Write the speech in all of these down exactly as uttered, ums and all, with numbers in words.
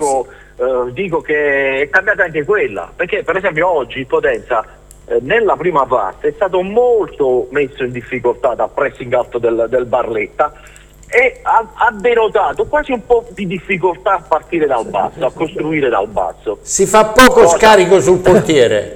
dico, eh, dico che è cambiata anche quella, perché per esempio oggi il Potenza eh, nella prima parte è stato molto messo in difficoltà dal pressing alto del, del Barletta e ha, ha denotato quasi un po' di difficoltà a partire dal basso, a costruire dal basso. Si fa poco Cosa? Scarico sul portiere.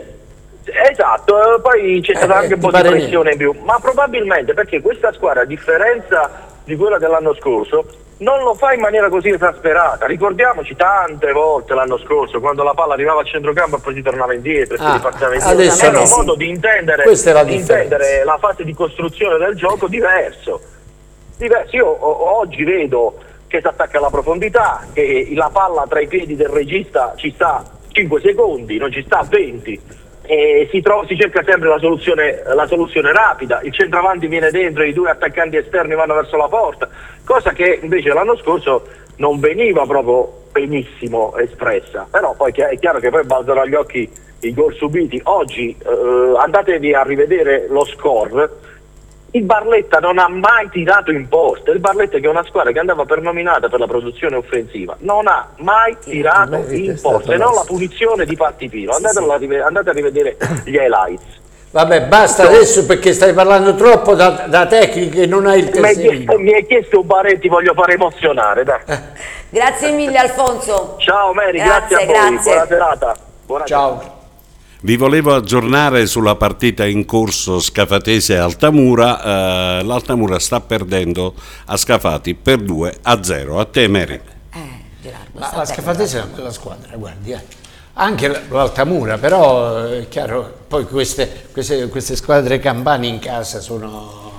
Esatto, poi c'è stata Eh, anche un po' di pressione in più, ma probabilmente perché questa squadra, a differenza di quella dell'anno scorso, non lo fa in maniera così esasperata. Ricordiamoci tante volte l'anno scorso, quando la palla arrivava al centrocampo e poi si tornava indietro e Ah, si ripartiva indietro. adesso Era no. un modo di intendere, Questa è la di differenza. intendere la fase di costruzione del gioco diverso. diverso. Io o- oggi vedo che si attacca alla profondità, che la palla tra i piedi del regista ci sta cinque secondi, non ci sta venti. E si, trova, si cerca sempre la soluzione, la soluzione rapida, il centravanti viene dentro e i due attaccanti esterni vanno verso la porta, cosa che invece l'anno scorso non veniva proprio benissimo espressa. Però poi è chiaro che poi balzano agli occhi i gol subiti. Oggi eh, andatevi a rivedere lo score. Il Barletta non ha mai tirato in porta. Il Barletta, che è una squadra che andava pernominata per la produzione offensiva, non ha mai tirato in porta, se non la punizione di Pattipino. Andate, a rive- andate a rivedere gli highlights. Vabbè, basta adesso perché stai parlando troppo da, da tecniche e non hai il Mi hai tesserino. chiesto, mi hai chiesto un Baretti, voglio fare emozionare. Dai. Grazie mille Alfonso. Ciao Mary, Grazie, grazie, a voi, grazie. buona serata. Buona Ciao. serata. Vi volevo aggiornare sulla partita in corso Scafatese-Altamura. Eh, L'Altamura sta perdendo a Scafati per due a zero. A te, Mary. Eh, Gerardo, Ma sta la attento. Scafatese è una bella squadra, guardi. Eh. Anche l'Altamura, però è chiaro, poi queste, queste, queste squadre campane in casa sono,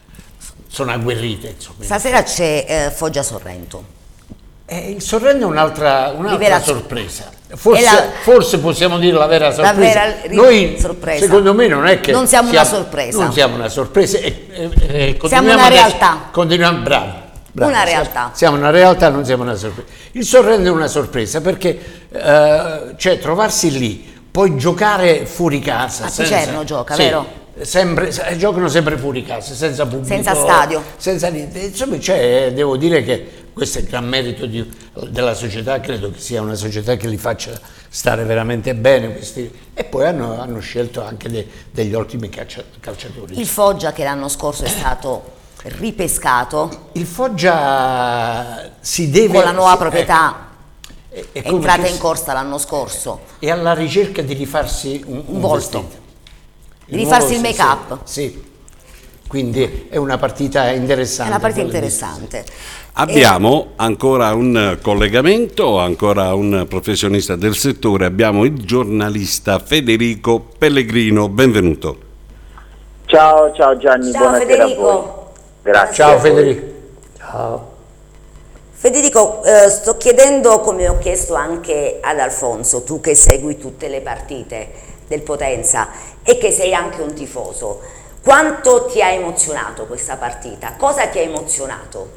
sono agguerrite. Insomma. Stasera c'è eh, Foggia Sorrento. Eh, il Sorrento è un'altra, un'altra Vera- sorpresa. Forse, È la- forse possiamo dire la vera sorpresa. vera ri- Noi, sorpresa. secondo me, non è che Non siamo una sorpresa. Non siamo una sorpresa. E, e, e Siamo continuiamo una ad essere- realtà. Continuiamo, bravi. bravi, Una siamo- realtà. Siamo una realtà, non siamo una sorpresa. Il Sorrento è una sorpresa perché eh, cioè, trovarsi lì, poi giocare fuori casa. A Picerno gioca, vero? Sempre, eh, giocano sempre fuori casa, senza pubblico. Senza stadio. Senza niente. Insomma, cioè, devo dire che questo è il gran merito di- della società, credo che sia una società che li faccia stare veramente bene. Questi, e poi hanno, hanno scelto anche de- degli ottimi calcia- calciatori. Il Foggia, che l'anno scorso è stato ripescato Il Foggia si deve... con la nuova si- proprietà, eh, è, è è come entrata che in si- corsa l'anno scorso. è alla ricerca di rifarsi un, Un volto. vestito. Di rifarsi il nuovo- sì, make-up. Sì, sì. Quindi è una partita È interessante. una partita quella di- interessante. Abbiamo ancora un collegamento, ancora un professionista del settore. Abbiamo il giornalista Federico Pellegrino. Benvenuto. Ciao, ciao Gianni, Ciao buonasera Federico. a voi. Grazie. Ciao a voi. Federico. Ciao. Federico, eh, sto chiedendo, come ho chiesto anche ad Alfonso, tu che segui tutte le partite del Potenza e che sei anche un tifoso, quanto ti ha emozionato questa partita? Cosa ti ha emozionato?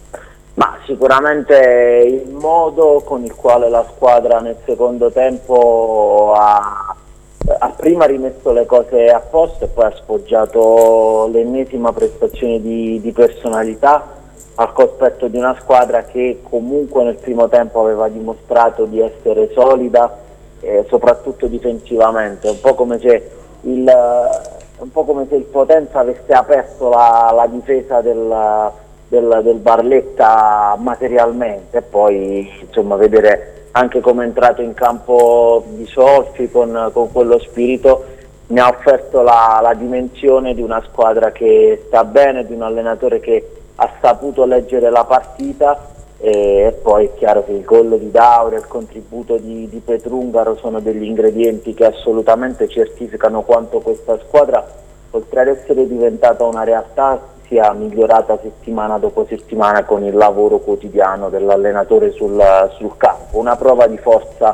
Ma sicuramente il modo con il quale la squadra nel secondo tempo ha, ha prima rimesso le cose a posto e poi ha sfoggiato l'ennesima prestazione di, di personalità al cospetto di una squadra che comunque nel primo tempo aveva dimostrato di essere solida, eh, soprattutto difensivamente, un po' come se il, un po' come se il Potenza avesse aperto la, la difesa del, del, del Barletta materialmente, e poi insomma vedere anche come è entrato in campo Di Solfi con, con quello spirito mi ha offerto la, la dimensione di una squadra che sta bene, di un allenatore che ha saputo leggere la partita, e, e poi è chiaro che il gol di Daure, il contributo di, di Petrungaro sono degli ingredienti che assolutamente certificano quanto questa squadra, oltre ad essere diventata una realtà, sia migliorata settimana dopo settimana con il lavoro quotidiano dell'allenatore sul, sul campo. Una prova di forza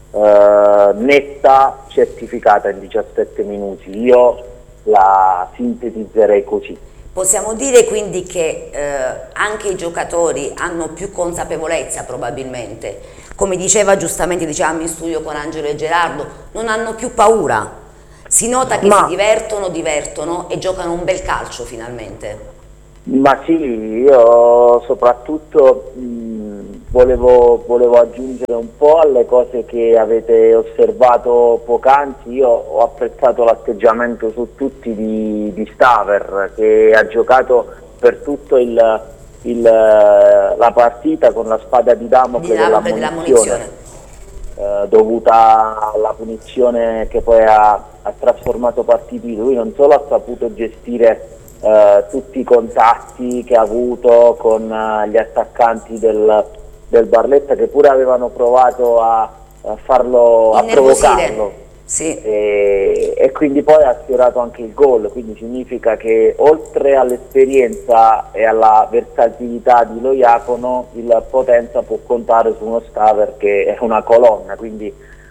eh, netta, certificata in diciassette minuti. Io la sintetizzerei così. Possiamo dire quindi che eh, anche i giocatori hanno più consapevolezza probabilmente, come diceva giustamente, dicevamo in studio con Angelo e Gerardo, non hanno più paura, si nota che Ma- si divertono, divertono e giocano un bel calcio finalmente. Ma sì, io soprattutto mh, volevo, volevo aggiungere un po' alle cose che avete osservato poc'anzi. Io ho apprezzato l'atteggiamento su tutti di, di Staver, che ha giocato per tutto il, il, la partita con la spada di Damocle della munizione, munizione. Eh, dovuta alla punizione che poi ha, ha trasformato partito. Lui non solo ha saputo gestire eh, tutti i contatti che ha avuto con eh, gli attaccanti del, del Barletta, che pure avevano provato a, a farlo, a provocarlo. Sì. E, e quindi poi ha sfiorato anche il gol, quindi significa che oltre all'esperienza e alla versatilità di Loiacono, il Potenza può contare su uno Staver che è una colonna, quindi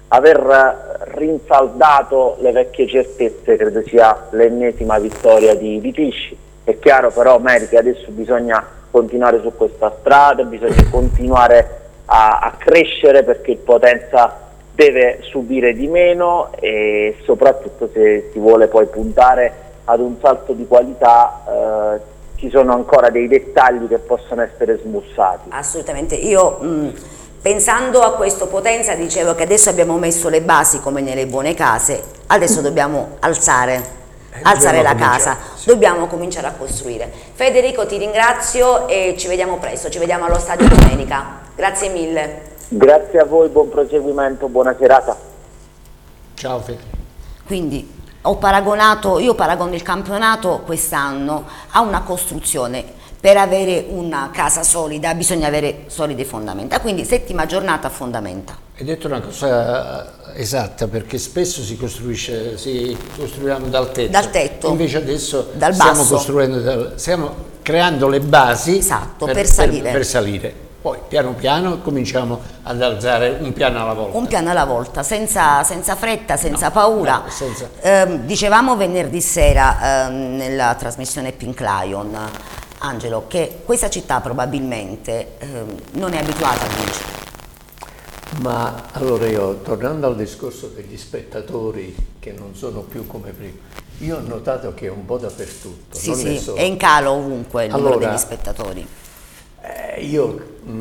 aver rinsaldato le vecchie certezze credo sia l'ennesima vittoria di, di Pisci. È chiaro però, Meri, adesso bisogna continuare su questa strada, bisogna continuare a, a crescere, perché il Potenza deve subire di meno, e soprattutto se si vuole poi puntare ad un salto di qualità eh, ci sono ancora dei dettagli che possono essere smussati. Assolutamente. Io mh, pensando a questo Potenza dicevo che adesso abbiamo messo le basi come nelle buone case, adesso dobbiamo alzare, eh, alzare la casa, sì. Dobbiamo cominciare a costruire. Federico, ti ringrazio e ci vediamo presto, ci vediamo allo stadio domenica. Grazie mille. Grazie a voi, buon proseguimento, buona serata. Ciao Federico. Quindi ho paragonato, io paragono il campionato quest'anno a una costruzione. Per avere una casa solida bisogna avere solide fondamenta, quindi settima giornata fondamenta. Hai detto una cosa esatta, perché spesso si costruisce, si costruiamo dal tetto, dal tetto. Invece adesso dal stiamo basso. costruendo, dal, stiamo creando le basi, esatto, per, per, salire. Per, per salire. Poi piano piano cominciamo ad alzare un piano alla volta. Un piano alla volta, senza, senza fretta, senza no, paura. No, senza... Eh, dicevamo venerdì sera eh, nella trasmissione Pink Lion, Angelo, che questa città probabilmente eh, non è abituata a vincere. Ma allora io, tornando al discorso degli spettatori che non sono più come prima, io ho notato che è un po' dappertutto. Sì, non sì, è, solo... è in calo ovunque il allora, numero degli spettatori. Eh, io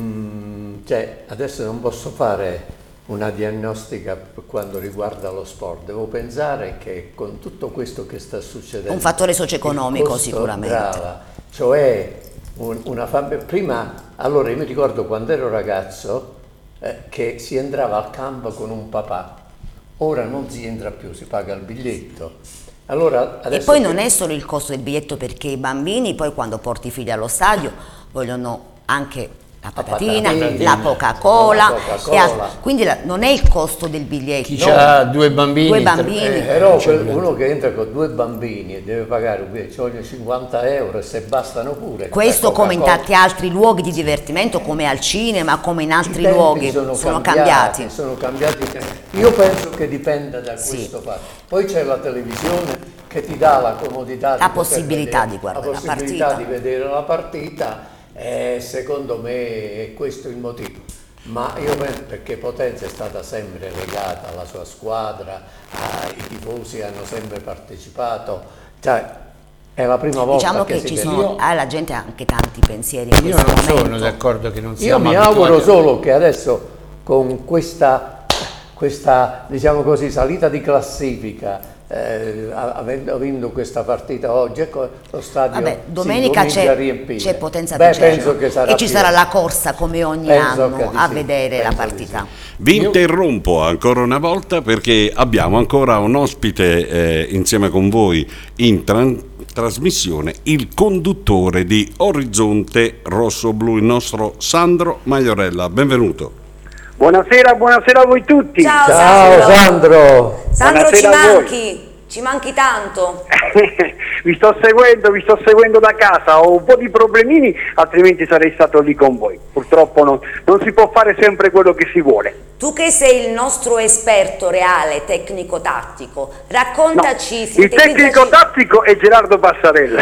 mh, cioè, adesso non posso fare una diagnostica per quanto riguarda lo sport, devo pensare che con tutto questo che sta succedendo, un fattore socio-economico costo, sicuramente, brava, cioè un, una famiglia. Prima, allora io mi ricordo quando ero ragazzo eh, che si entrava al campo con un papà, ora non si entra più, si paga il biglietto. Allora, e poi che... non è solo il costo del biglietto, perché i bambini poi quando porti i figli allo stadio vogliono anche la patatina, la Coca-Cola, Coca quindi la, non è il costo del biglietto. Chi ha due bambini, due bambini. Eh, però uno che entra con due bambini e deve pagare un biglietto, ci vogliono cinquanta euro, e se bastano pure. Questo come in tanti altri luoghi di divertimento, come al cinema, come in altri luoghi, sono, sono cambiati, cambiati. Sono cambiati. Io penso che dipenda da sì. questo fatto. Poi c'è la televisione che ti dà la comodità, la di possibilità vedere, di guardare la, la possibilità partita. di vedere la partita. Eh, secondo me è questo il motivo, ma io penso perché Potenza è stata sempre legata alla sua squadra, ah, i tifosi hanno sempre partecipato, cioè è la prima volta diciamo che, che si ci vede. sono, ah, la gente ha anche tanti pensieri in io questo non momento. sono d'accordo che non Io siamo mi abituati auguro a... solo che adesso con questa, questa diciamo così salita di classifica, Eh, avendo vinto questa partita oggi, ecco, lo stadio Vabbè, domenica si c'è Potenza Beh, penso che sarà e ci più. sarà la corsa come ogni penso anno a sì, vedere la penso partita. Sì. Vi interrompo ancora una volta perché abbiamo ancora un ospite eh, insieme con voi in tra- trasmissione, il conduttore di Orizzonte Rosso Blu, il nostro Sandro Maiorella. Benvenuto. Buonasera, buonasera a voi tutti. Ciao, Ciao Sandro. Sandro. Sandro, ci Buonasera a voi. manchi, ci manchi tanto. vi sto seguendo, vi sto seguendo da casa, ho un po' di problemini, altrimenti sarei stato lì con voi. Purtroppo non, non si può fare sempre quello che si vuole. Tu che sei il nostro esperto reale, tecnico-tattico, raccontaci... No, il tecnico-tattico è Gerardo Passarella,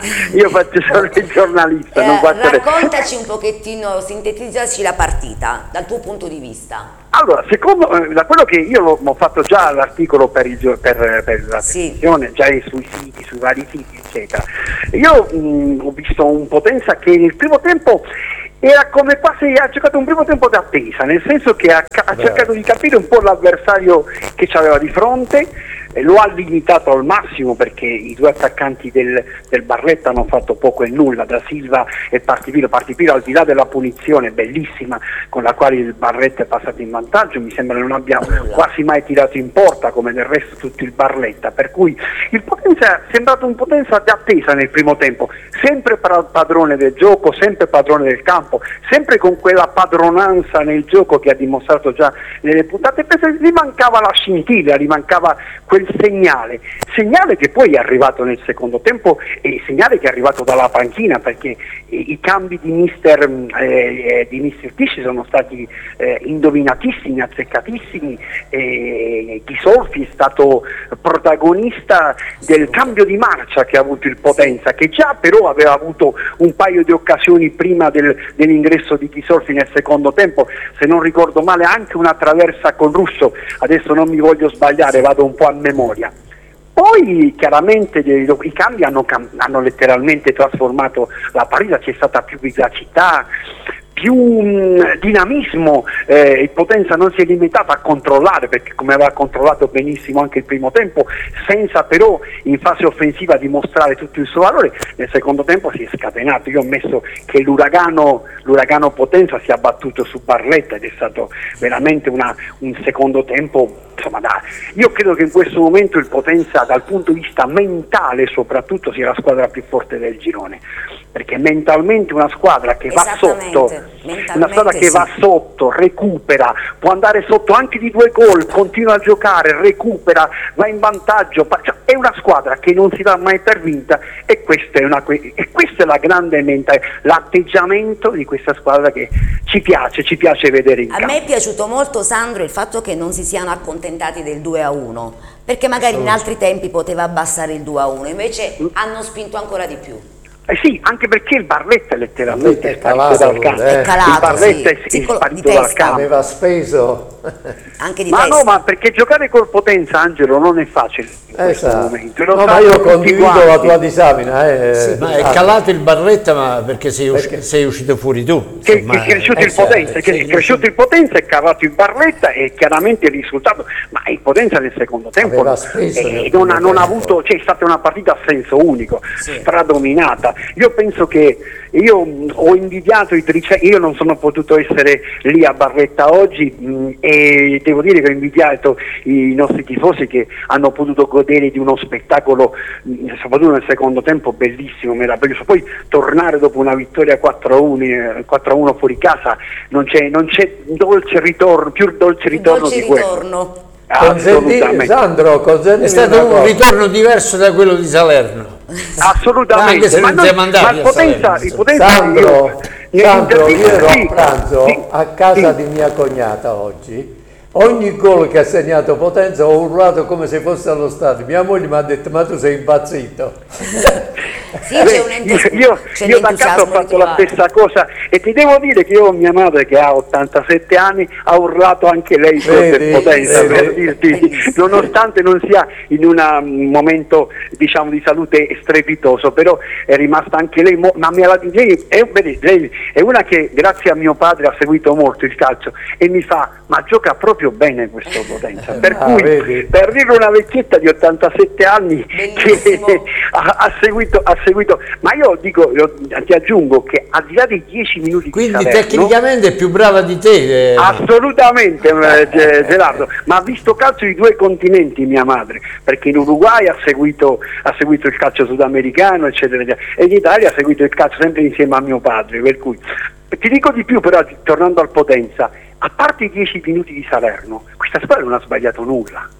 io faccio solo il giornalista. Eh, non faccio raccontaci un pochettino, sintetizzaci la partita dal tuo punto di vista. Allora, secondo eh, da quello che io ho fatto già l'articolo per, il, per, per la televisione, sì. già sui siti, sui vari siti, eccetera. Io mh, ho visto un Potenza che nel primo tempo era come quasi ha giocato un primo tempo d'attesa, nel senso che ha, ha cercato di capire un po' l'avversario che ci aveva di fronte, eh, lo ha limitato al massimo perché i due attaccanti del, del Barletta hanno fatto poco e nulla, Da Silva e Partipilo. Partipilo, al di là della punizione bellissima con la quale il Barletta è passato in vantaggio, mi sembra non abbia quasi mai tirato in porta come del resto tutto il Barletta, per cui il Potenza è sembrato un Potenza d'attesa nel primo tempo, sempre padrone del gioco, sempre padrone del campo, sempre con quella padronanza nel gioco che ha dimostrato già nelle puntate. Gli mancava la scintilla, gli mancava quel segnale, segnale che poi è arrivato nel secondo tempo e segnale che è arrivato dalla panchina, perché i, i cambi di mister eh, di mister Tisci sono stati eh, indovinatissimi, azzeccatissimi. eh, Ghisolfi è stato protagonista del cambio di marcia che ha avuto il Potenza, che già però aveva avuto un paio di occasioni prima del dell'ingresso di Ghisolfi nel secondo tempo, se non ricordo male anche una traversa con Russo, adesso non mi voglio sbagliare, vado un po' a memoria. Poi chiaramente i cambi hanno, hanno letteralmente trasformato la partita, c'è stata più vivacità, più mh, dinamismo, eh, il Potenza non si è limitato a controllare, perché come aveva controllato benissimo anche il primo tempo, senza però in fase offensiva dimostrare tutto il suo valore. Nel secondo tempo si è scatenato, io ho messo che l'uragano, l'uragano Potenza si è abbattuto su Barletta ed è stato veramente una, un secondo tempo, insomma, da, io credo che in questo momento il Potenza dal punto di vista mentale soprattutto sia la squadra più forte del girone, perché mentalmente una squadra che va sotto, una squadra che sì. va sotto, recupera, può andare sotto anche di due gol, continua a giocare, recupera, va in vantaggio, cioè, è una squadra che non si dà mai per vinta, e questa è, una, e questa è la grande mentalità, l'atteggiamento di questa squadra che ci piace, ci piace vedere in campo. A me è piaciuto molto, Sandro, il fatto che non si siano accontentati del due a uno, perché magari in altri tempi poteva abbassare il due a uno, invece mm. hanno spinto ancora di più. Eh sì, anche perché il Barletta è letteralmente è calato dal campo. È calato, il Barletta sì. è, è sparito dal campo. Aveva speso anche di ma testa. no, ma perché giocare col Potenza, Angelo, non è facile in questo esatto. momento. No, ma io condivido la tua disamina. Eh. Sì, ma è calato il Barletta, ma perché sei, perché? Usci sei uscito fuori tu. Che, che è cresciuto il Potenza, che è cresciuto il Potenza, è calato il Barletta e chiaramente il risultato, ma il Potenza nel secondo tempo eh, non, ha, non ha avuto, cioè, è stata una partita a senso unico, sì. stradominata. Io penso che io ho invidiato i tricetti, io non sono potuto essere lì a Barletta oggi mh, e devo dire che ho invidiato i nostri tifosi che hanno potuto godere di uno spettacolo mh, soprattutto nel secondo tempo bellissimo, meraviglioso. Poi tornare dopo una vittoria quattro a uno fuori casa, non c'è dolce ritorno, più dolce ritorno dolce di ritorno. questo. Assolutamente. Sandro, è stato un ritorno diverso da quello di Salerno. Assolutamente, ma, non, ma il Potenza, il Potenza Sandro, io, Sandro, io ero sì, a pranzo sì, a casa sì. di mia cognata oggi. Ogni gol che ha segnato Potenza ho urlato come se fosse allo stadio. Mia moglie mi ha detto: ma tu sei impazzito. Sì, c'è un io io, io da casa ho fatto la stessa cosa e ti devo dire che io ho mia madre che ha ottantasette anni, ha urlato anche lei per Potenza, per dirti, nonostante non sia in una, un momento diciamo di salute strepitoso, però è rimasta anche lei, ma me la, lei, è, vedi, lei è una che grazie a mio padre ha seguito molto il calcio e mi fa: ma gioca proprio bene questo Potenza, per ah, cui vedi. Per dire una vecchietta di ottantasette anni bellissimo. Che ha, ha seguito ha seguito, ma io dico, io ti aggiungo che al di là dei dieci minuti quindi di Salerno, tecnicamente è più brava di te, eh. assolutamente eh, Gerardo, ma ha visto calcio di due continenti mia madre, perché in Uruguay ha seguito, ha seguito il calcio sudamericano eccetera, eccetera, e in Italia ha seguito il calcio sempre insieme a mio padre, per cui ti dico di più. Però tornando al Potenza, a parte i dieci minuti di Salerno, questa squadra non ha sbagliato nulla.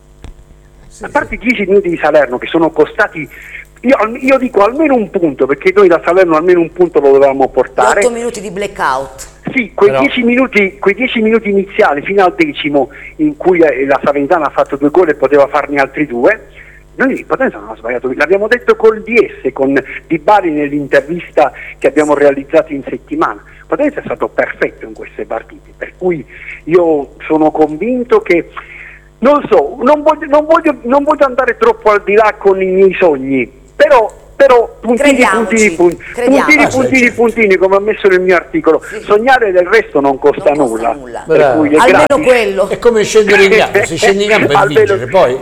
Sì, a parte i dieci minuti di Salerno che sono costati, io, io dico almeno un punto, perché noi da Salerno almeno un punto lo dovevamo portare. otto minuti di blackout. Sì, quei dieci minuti, quei dieci minuti iniziali fino al decimo in cui la Salernitana ha fatto due gol e poteva farne altri due. Noi il Potenza non ha sbagliato, l'abbiamo detto col D S, con Di Bari nell'intervista che abbiamo realizzato in settimana. Il Potenza è stato perfetto in queste partite, per cui io sono convinto che, non so, non voglio, non voglio, non voglio andare troppo al di là con i miei sogni, però però puntini, Crediamoci, puntini, puntini, crediamo. puntini, Ah, puntini, certo. puntini, come ho messo nel mio articolo. Sì. Sognare del resto non costa, Non costa nulla, nulla. per cui è Almeno gratis. quello. È come scendere in campo, si scende in campo e Almeno- vincere, poi...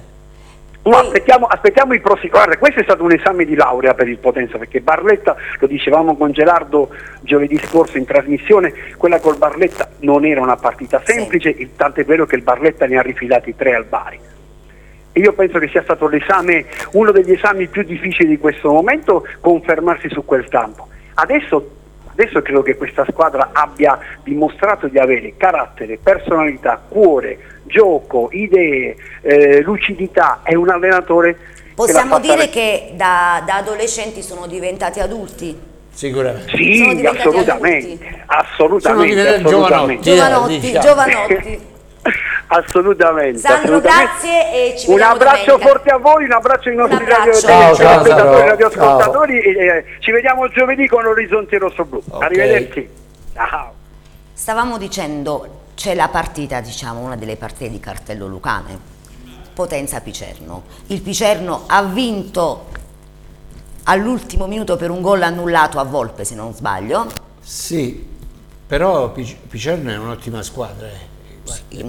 Ma aspettiamo, aspettiamo i prossimi. Guarda, questo è stato un esame di laurea per il Potenza, perché Barletta, lo dicevamo con Gelardo giovedì scorso in trasmissione, quella col Barletta non era una partita semplice, sì. Tant'è vero che il Barletta ne ha rifilati tre al Bari. E io penso che sia stato l'esame, uno degli esami più difficili di questo momento, confermarsi su quel campo. Adesso, adesso credo che questa squadra abbia dimostrato di avere carattere, personalità, cuore, gioco, idee, eh, lucidità. È un allenatore. Possiamo che l'ha dire fatta... che da, da adolescenti sono diventati adulti? Sicuramente. Sono Sì, diventati assolutamente, adulti. assolutamente, Sono diventati assolutamente. Giovanotti, diciamo. giovanotti. Assolutamente, Sandro, assolutamente. grazie e ci Un vediamo abbraccio domenica. forte a voi, un abbraccio ai nostri Un abbraccio. radio- Ciao, ciao, telespettatori, ciao. radioascoltatori e eh, ci vediamo giovedì con Orizzonti Rossoblu. Ok. Arrivederci. Ciao. Stavamo dicendo, c'è la partita, diciamo, una delle partite di cartello lucane, Potenza Picerno. Il Picerno ha vinto all'ultimo minuto per un gol annullato a Volpe, se non sbaglio. Sì, però Pic- Picerno è un'ottima squadra. eh. Sì.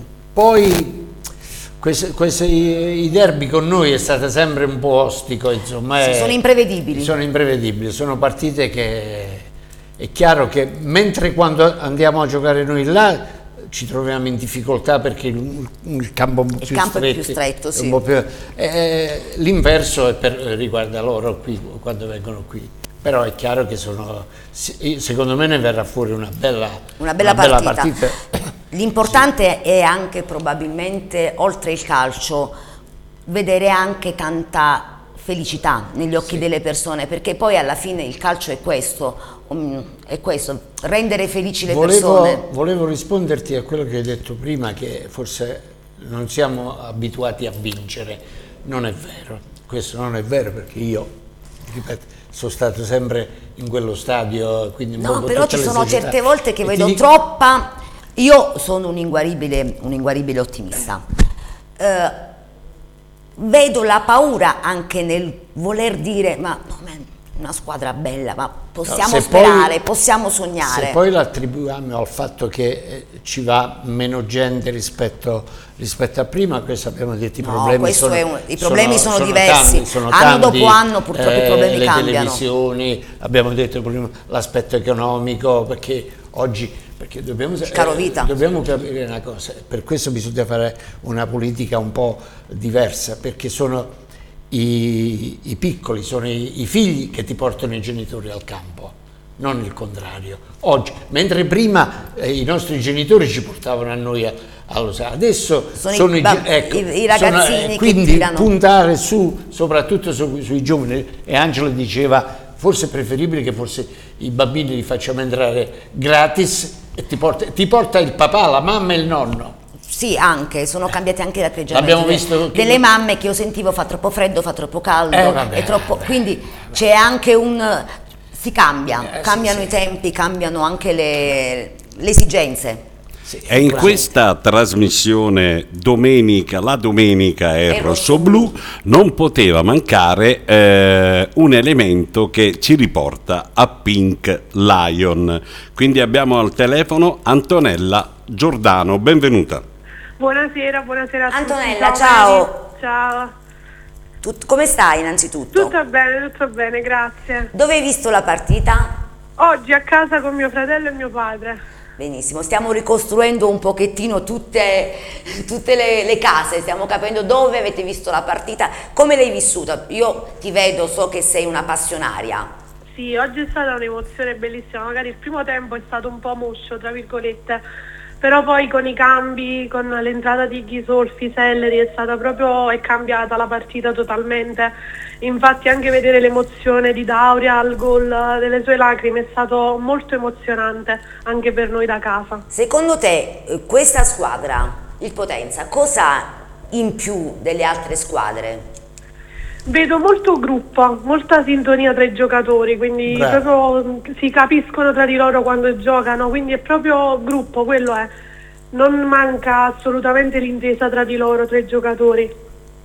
Poi questi, questi- i derby con noi è stato sempre un po' ostico, insomma. Sì, è- sono imprevedibili. Sono imprevedibili, sono partite che è chiaro che mentre quando andiamo a giocare noi là ci troviamo in difficoltà perché il, il campo è un po' Il più campo è più stretto, stretto, è sì. un po' più- eh, l'inverso è per, riguarda loro qui quando vengono qui. Però è chiaro che sono, secondo me ne verrà fuori una bella, Una bella una partita. partita. L'importante è anche probabilmente, oltre il calcio, vedere anche tanta felicità negli occhi Sì. delle persone, perché poi alla fine il calcio è questo, um, è questo, rendere felici le persone. Volevo, volevo risponderti a quello che hai detto prima, che forse non siamo abituati a vincere. Non è vero, questo non è vero, perché io, ripeto, sono stato sempre in quello stadio, quindi No, muovo però tutte ci le sono società. certe volte che E ti vedo dico- troppa. Io sono un inguaribile, un inguaribile ottimista. Eh, vedo la paura anche nel voler dire: ma no, man, una squadra bella, ma possiamo se sperare, poi- possiamo sognare. Se poi l'attribuiamo al fatto che eh, ci va meno gente rispetto, rispetto a prima, questo abbiamo detto, i No, problemi questo sono, è un- i problemi sono diversi. tanti, sono Anno tanti, dopo anno purtroppo i problemi le cambiano. televisioni, abbiamo detto prima l'aspetto economico, perché oggi perché dobbiamo, caro vita. dobbiamo capire una cosa, per questo bisogna fare una politica un po' diversa, perché sono I, i piccoli, sono i, i figli che ti portano i genitori al campo, non il contrario. Oggi, mentre prima eh, i nostri genitori ci portavano a noi a, allo stadio, adesso Sono i sono, i, bab- ecco, i- i ragazzini sono, eh, che quindi tirano. puntare su, soprattutto su- sui giovani. E Angelo diceva forse è preferibile che forse i bambini li facciamo entrare gratis e ti porta, ti porta il papà, la mamma e il nonno. Sì, anche, sono cambiati anche gli atteggiamenti L'abbiamo de- visto- delle mamme, che io sentivo fa troppo freddo, fa troppo caldo, Eh, vabbè, è troppo, vabbè. quindi c'è anche un, si cambia, Eh, sì, cambiano sì. i tempi, cambiano anche le, le esigenze. Sì, E in questa trasmissione domenica, la domenica è È rossoblu, non poteva mancare eh, un elemento che ci riporta a Pink Lion. Quindi abbiamo al telefono Antonella Giordano, benvenuta. Buonasera, buonasera a tutti. Antonella, ciao. Ciao. Tut- come stai innanzitutto? Tutto bene, tutto bene, grazie. Dove hai visto la partita? Oggi a casa con mio fratello e mio padre. Benissimo, stiamo ricostruendo un pochettino tutte, tutte le, le case, stiamo capendo dove avete visto la partita, come l'hai vissuta. Io ti vedo, so che sei una passionaria. Sì, oggi è stata un'emozione bellissima, magari il primo tempo è stato un po' moscio, tra virgolette, però poi con i cambi, con l'entrata di Ghisolfi, Selleri, è stata proprio, è cambiata la partita totalmente. Infatti anche vedere l'emozione di Dauria al gol delle sue lacrime è stato molto emozionante anche per noi da casa. Secondo te eh, questa squadra, il Potenza, cosa ha in più delle altre squadre? Vedo molto gruppo, molta sintonia tra i giocatori, quindi Bravo. proprio si capiscono tra di loro quando giocano, quindi è proprio gruppo, quello è. Non manca assolutamente l'intesa tra di loro, tra i giocatori.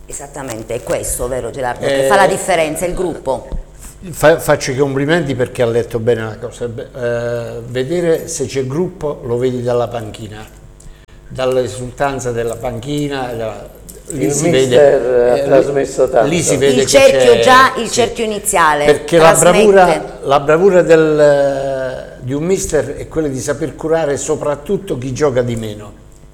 Esattamente, è questo, vero Gerardo, Eh, che fa la differenza, il gruppo. Fa- faccio i complimenti perché ha letto bene la cosa. Eh, vedere se c'è gruppo lo vedi dalla panchina, dall'esultanza della panchina, da- lì Il si mister vede, ha eh, trasmesso tanto. lì si vede Il che cerchio c'è- già, il sì. cerchio iniziale. Perché la trasmette. bravura, la bravura del, di un mister è quella di saper curare soprattutto chi gioca di meno.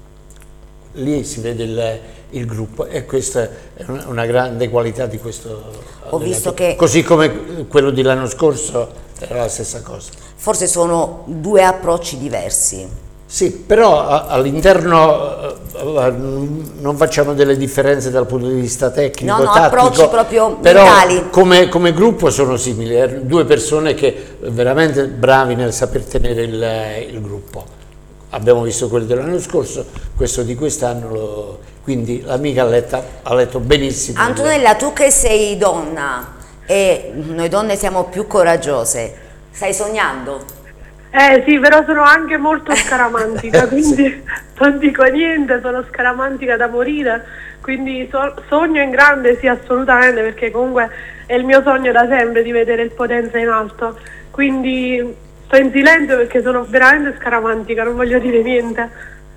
Lì si vede il, il gruppo e questa è una, una grande qualità di questo Ho visto allenatore. che- Così come quello di l'anno scorso era la stessa cosa. Forse sono due approcci diversi. Sì, però a- all'interno eh, non facciamo delle differenze dal punto di vista tecnico, No, no, tattico, approcci proprio però mentali. come, come gruppo sono simili, eh, due persone che veramente bravi nel saper tenere il, il gruppo. Abbiamo visto quelli dell'anno scorso, questo di quest'anno, lo- quindi l'amica ha, letta- ha letto benissimo. Antonella, tu che sei donna e noi donne siamo più coraggiose, stai sognando? Eh sì, però sono anche molto scaramantica, quindi non dico niente, sono scaramantica da morire, quindi so- sogno in grande, sì, assolutamente, perché comunque è il mio sogno da sempre di vedere il Potenza in alto, quindi sto in silenzio perché sono veramente scaramantica, non voglio dire niente.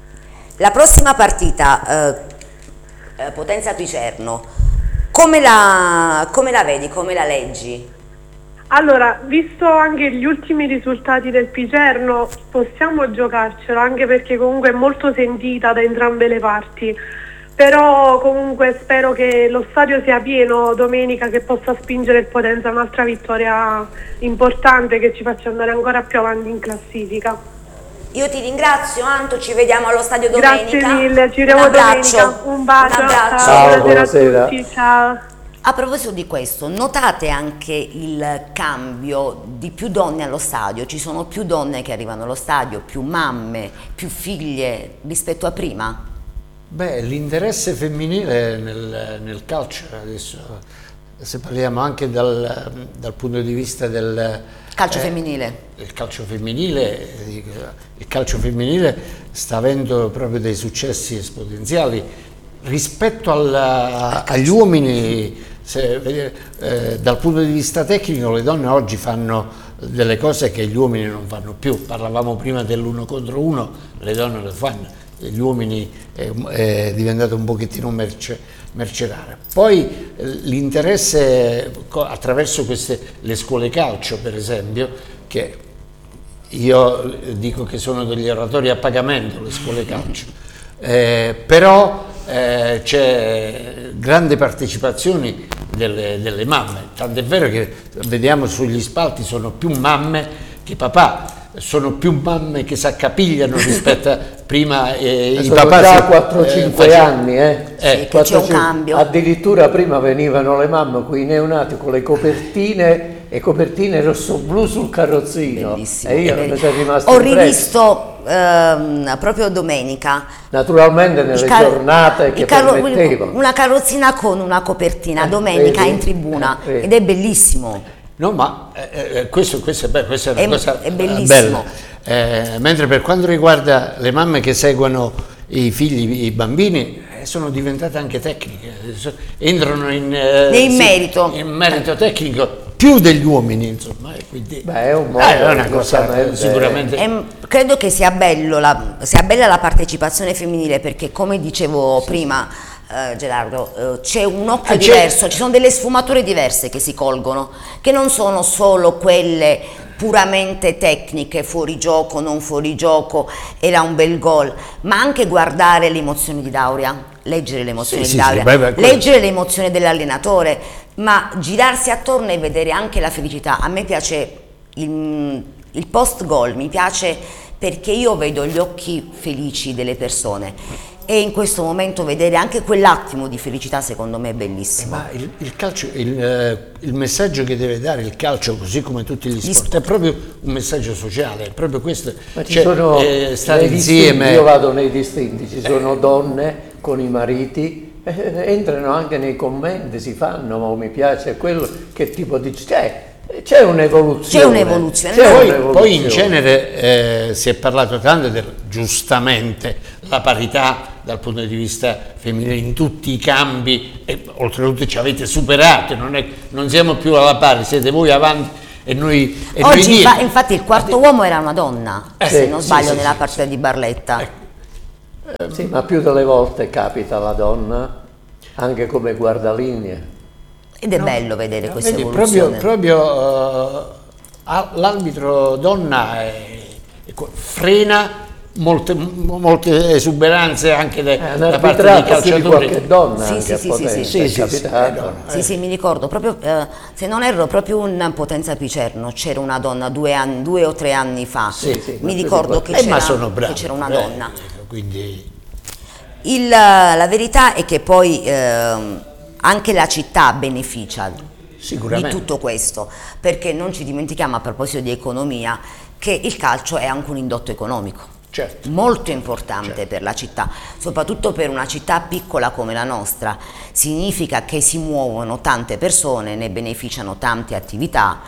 La prossima partita, eh, eh, Potenza Picerno, come la, come la vedi, come la leggi? Allora, visto anche gli ultimi risultati del Picerno, possiamo giocarcelo, anche perché comunque è molto sentita da entrambe le parti, però comunque spero che lo stadio sia pieno domenica, che possa spingere il Potenza a un'altra vittoria importante che ci faccia andare ancora più avanti in classifica. Io ti ringrazio Anto, ci vediamo allo stadio domenica. Grazie mille, ci Un vediamo abbraccio. domenica. Un bacio, Un abbraccio. ciao, Ciao, buonasera buonasera. a tutti, ciao. A proposito di questo, notate anche il cambio di più donne allo stadio? Ci sono più donne che arrivano allo stadio, più mamme, più figlie rispetto a prima? Beh, l'interesse femminile nel, nel calcio, adesso se parliamo anche dal, dal punto di vista del Calcio eh, femminile. Il calcio femminile, dico, il calcio femminile sta avendo proprio dei successi esponenziali rispetto alla, agli uomini. Se, eh, dal punto di vista tecnico le donne oggi fanno delle cose che gli uomini non fanno più. Parlavamo prima dell'uno contro uno, le donne lo fanno, gli uomini è, è diventato un pochettino merce, merce rara. Poi eh, l'interesse attraverso queste, le scuole calcio per esempio, che io dico che sono degli oratori a pagamento le scuole calcio, eh, però eh, c'è grande partecipazione delle, delle mamme, tant'è vero che vediamo sugli spalti sono più mamme che papà, sono più mamme che si accapigliano rispetto a prima eh, i sono papà già si- quattro cinque eh, facevano- anni, eh. eh, Sì, che c'è un cambio. Addirittura prima venivano le mamme con i neonati con le copertine e copertine rosso-blu sul carrozzino. Bellissimo. E io Belli- mi sono rimasto Ho impresso. rivisto ehm, proprio domenica Naturalmente nelle il car- giornate che il carro- permettevano. una carrozzina con una copertina domenica vedi? in tribuna Eh, vedi. ed è bellissimo. No, ma eh, eh, questo, questo è, be- questa è una È- cosa è bellissimo. bella. Eh, mentre per quanto riguarda le mamme che seguono i figli, i bambini, eh, sono diventate anche tecniche, So- entrano in, eh, Nel merito. in merito tecnico più degli uomini, insomma. e Quindi, Beh, è un modo, eh, è una cosa giustamente. sicuramente. Em, credo che sia, bello la, sia bella la partecipazione femminile perché come dicevo prima eh, Gerardo, eh, c'è un occhio Ah, c'è- diverso, ci sono delle sfumature diverse che si colgono, che non sono solo quelle puramente tecniche, fuori gioco, non fuori gioco, era un bel gol, ma anche guardare le emozioni di Dauria, leggere le emozioni Sì, di sì, Dauria, sì, beh, beh, quello- leggere le emozioni dell'allenatore, ma girarsi attorno e vedere anche la felicità. A me piace il, il post gol, mi piace perché io vedo gli occhi felici delle persone e in questo momento vedere anche quell'attimo di felicità secondo me è bellissimo. Ma il, il calcio, il, eh, il messaggio che deve dare il calcio, così come tutti gli Gli sport, è proprio un messaggio sociale, è proprio questo. Ma ci Cioè, sono eh, stare nei distinti, insieme. io vado nei distinti, ci sono donne con i mariti, eh, entrano anche nei commenti, si fanno, ma mi piace quello, che tipo di... Cioè, C'è un'evoluzione. C'è un'evoluzione. C'è Poi, un'evoluzione. poi in genere eh, si è parlato tanto del, giustamente, la parità dal punto di vista femminile in tutti i campi, e oltretutto ci avete superato, non, è, non siamo più alla pari, siete voi avanti e noi, e noi Oggi dietro. infa- infatti il quarto uomo era una donna, Eh, se sì, non sì, sbaglio, sì, nella sì, partita sì. di Barletta. Ecco. Sì, ma più delle volte capita la donna anche come guardalinee. Ed è bello vedere questa Vedi, evoluzione. proprio, proprio uh, l'arbitro donna è, è, frena molte, molte esuberanze anche de, Eh, da parte dei di calciatori. qualche donna Sì, anche sì, a sì, Potenza, sì, sì. è Sì, sì, sì, capitato. eh, Sì, sì, mi ricordo, proprio, eh, se non erro, proprio in Potenza Picerno c'era una donna due, anni, due o tre anni fa. Sì, sì, mi ma ricordo che Eh, ma c'era, sono bravi, che c'era una bravi, donna. quindi Il, la verità è che poi ehm, anche la città beneficia di sicuramente. tutto questo, perché non ci dimentichiamo, a proposito di economia, che il calcio è anche un indotto economico. Certo. Molto importante Certo. per la città, soprattutto per una città piccola come la nostra. Significa che si muovono tante persone, ne beneficiano tante attività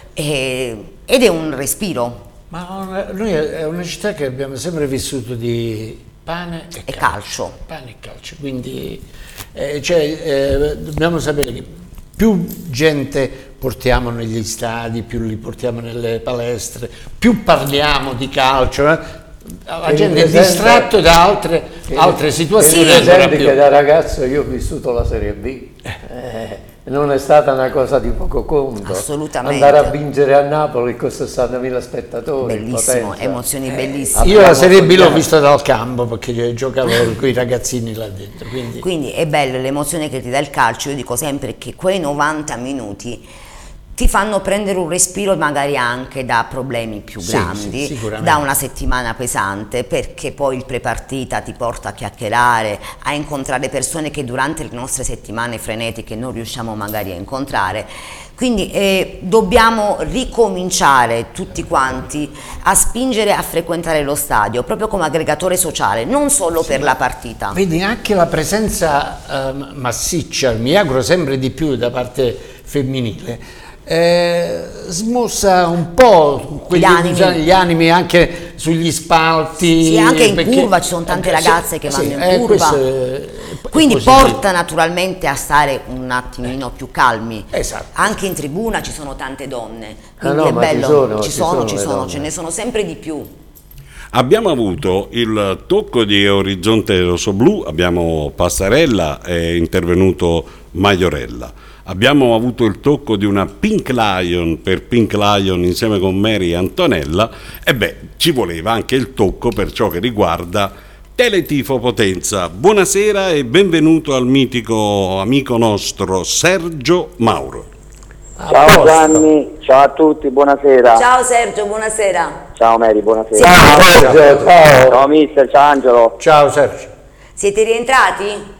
e- ed è un respiro Ma noi è una città che abbiamo sempre vissuto di pane e, e calcio. Pane e calcio, quindi eh, cioè, eh, dobbiamo sapere che più gente portiamo negli stadi, più li portiamo nelle palestre, più parliamo di calcio, eh, la E gente è presente- distratta da altre, altre situazioni. Sì, ancora più. che da ragazzo io ho vissuto la Serie B, eh, non è stata una cosa di poco conto. Assolutamente. Andare a vincere a Napoli con sessantamila spettatori. Bellissimo, Potenza. emozioni bellissime. Io la Abbiamo Serie B l'ho sognato. vista dal campo perché giocavo con i ragazzini là dentro. Quindi, Quindi è bello l'emozione che ti dà il calcio. Io dico sempre che quei novanta minuti ti fanno prendere un respiro magari anche da problemi più Sì, grandi, sì, sicuramente. da una settimana pesante, perché poi il prepartita ti porta a chiacchierare, a incontrare persone che durante le nostre settimane frenetiche non riusciamo magari a incontrare. Quindi eh, dobbiamo ricominciare tutti quanti a spingere a frequentare lo stadio, proprio come aggregatore sociale, non solo per la partita. vedi, anche la presenza eh, massiccia, mi auguro sempre di più da parte femminile, eh, smossa un po' quegli, Gli animi. gli animi anche sugli spalti. Sì, anche in perché- curva ci sono tante eh, ragazze che sì, vanno in eh, curva. questo è- è Quindi positivo. porta naturalmente a stare un attimino più calmi. Esatto. Anche in tribuna ci sono tante donne, Ah, quindi no, è ma ci bello. sono, ci ci sono, sono ci le sono, donne. ce ne sono sempre di più. Abbiamo avuto il tocco di Orizzonte Rossoblu, abbiamo Passarella, è intervenuto Maiorella. Abbiamo avuto il tocco di una Pink Lion per Pink Lion insieme con Mary e Antonella, e beh, ci voleva anche il tocco per ciò che riguarda Teletifo Potenza. Buonasera e benvenuto al mitico amico nostro Sergio Mauro. A Ciao posto. Gianni, ciao a tutti, buonasera. Ciao Sergio, buonasera. Ciao Mary, buonasera. Ciao, Sergio, ciao. Ciao mister, ciao Angelo. Ciao Sergio. Siete rientrati?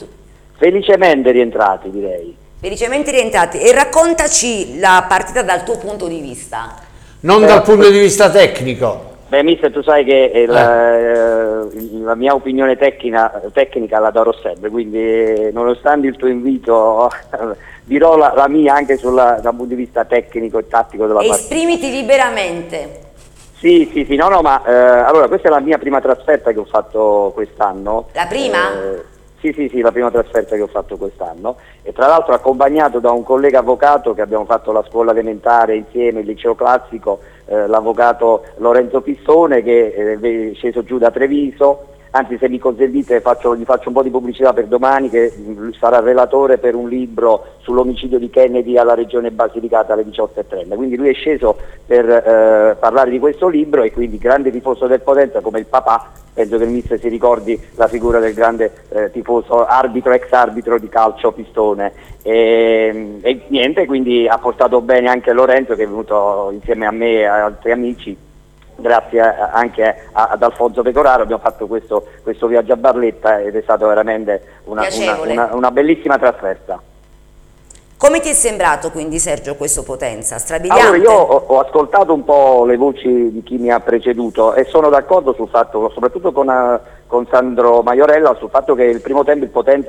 Felicemente rientrati, direi. Felicemente rientrati. E raccontaci la partita dal tuo punto di vista. Non Eh, dal punto di vista tecnico. Beh, mister, tu sai che eh, la, eh, la mia opinione tecnica, tecnica la darò sempre, quindi eh, nonostante il tuo invito dirò la, la mia anche sulla, dal punto di vista tecnico e tattico della partita. Esprimiti liberamente. Sì, sì, sì, no, no, ma eh, allora questa è la mia prima trasferta che ho fatto quest'anno. La prima? Eh, sì, sì, sì, la prima trasferta che ho fatto quest'anno, e tra l'altro accompagnato da un collega avvocato che abbiamo fatto la scuola elementare insieme, il liceo classico, eh, l'avvocato Lorenzo Pistone, che eh, è sceso giù da Treviso. Anzi, se mi consentite faccio, gli faccio un po' di pubblicità per domani, che mh, sarà relatore per un libro sull'omicidio di Kennedy alla regione Basilicata alle diciotto e trenta. Quindi lui è sceso per eh, parlare di questo libro, e quindi grande tifoso del Potenza come il papà. Penso che il mister si ricordi la figura del grande eh, tifoso, arbitro, ex arbitro di calcio Pistone. E, e niente, quindi ha portato bene anche Lorenzo, che è venuto insieme a me e a altri amici. Grazie anche ad Alfonso Pecoraro abbiamo fatto questo, questo viaggio a Barletta, ed è stata veramente una, una, Piacevole. una, una bellissima trasferta. Come ti è sembrato quindi, Sergio, questo Potenza? Strabiliante? Allora, io ho, ho ascoltato un po' le voci di chi mi ha preceduto e sono d'accordo sul fatto, soprattutto con, uh, con Sandro Maiorella, sul fatto che il primo tempo il Potenza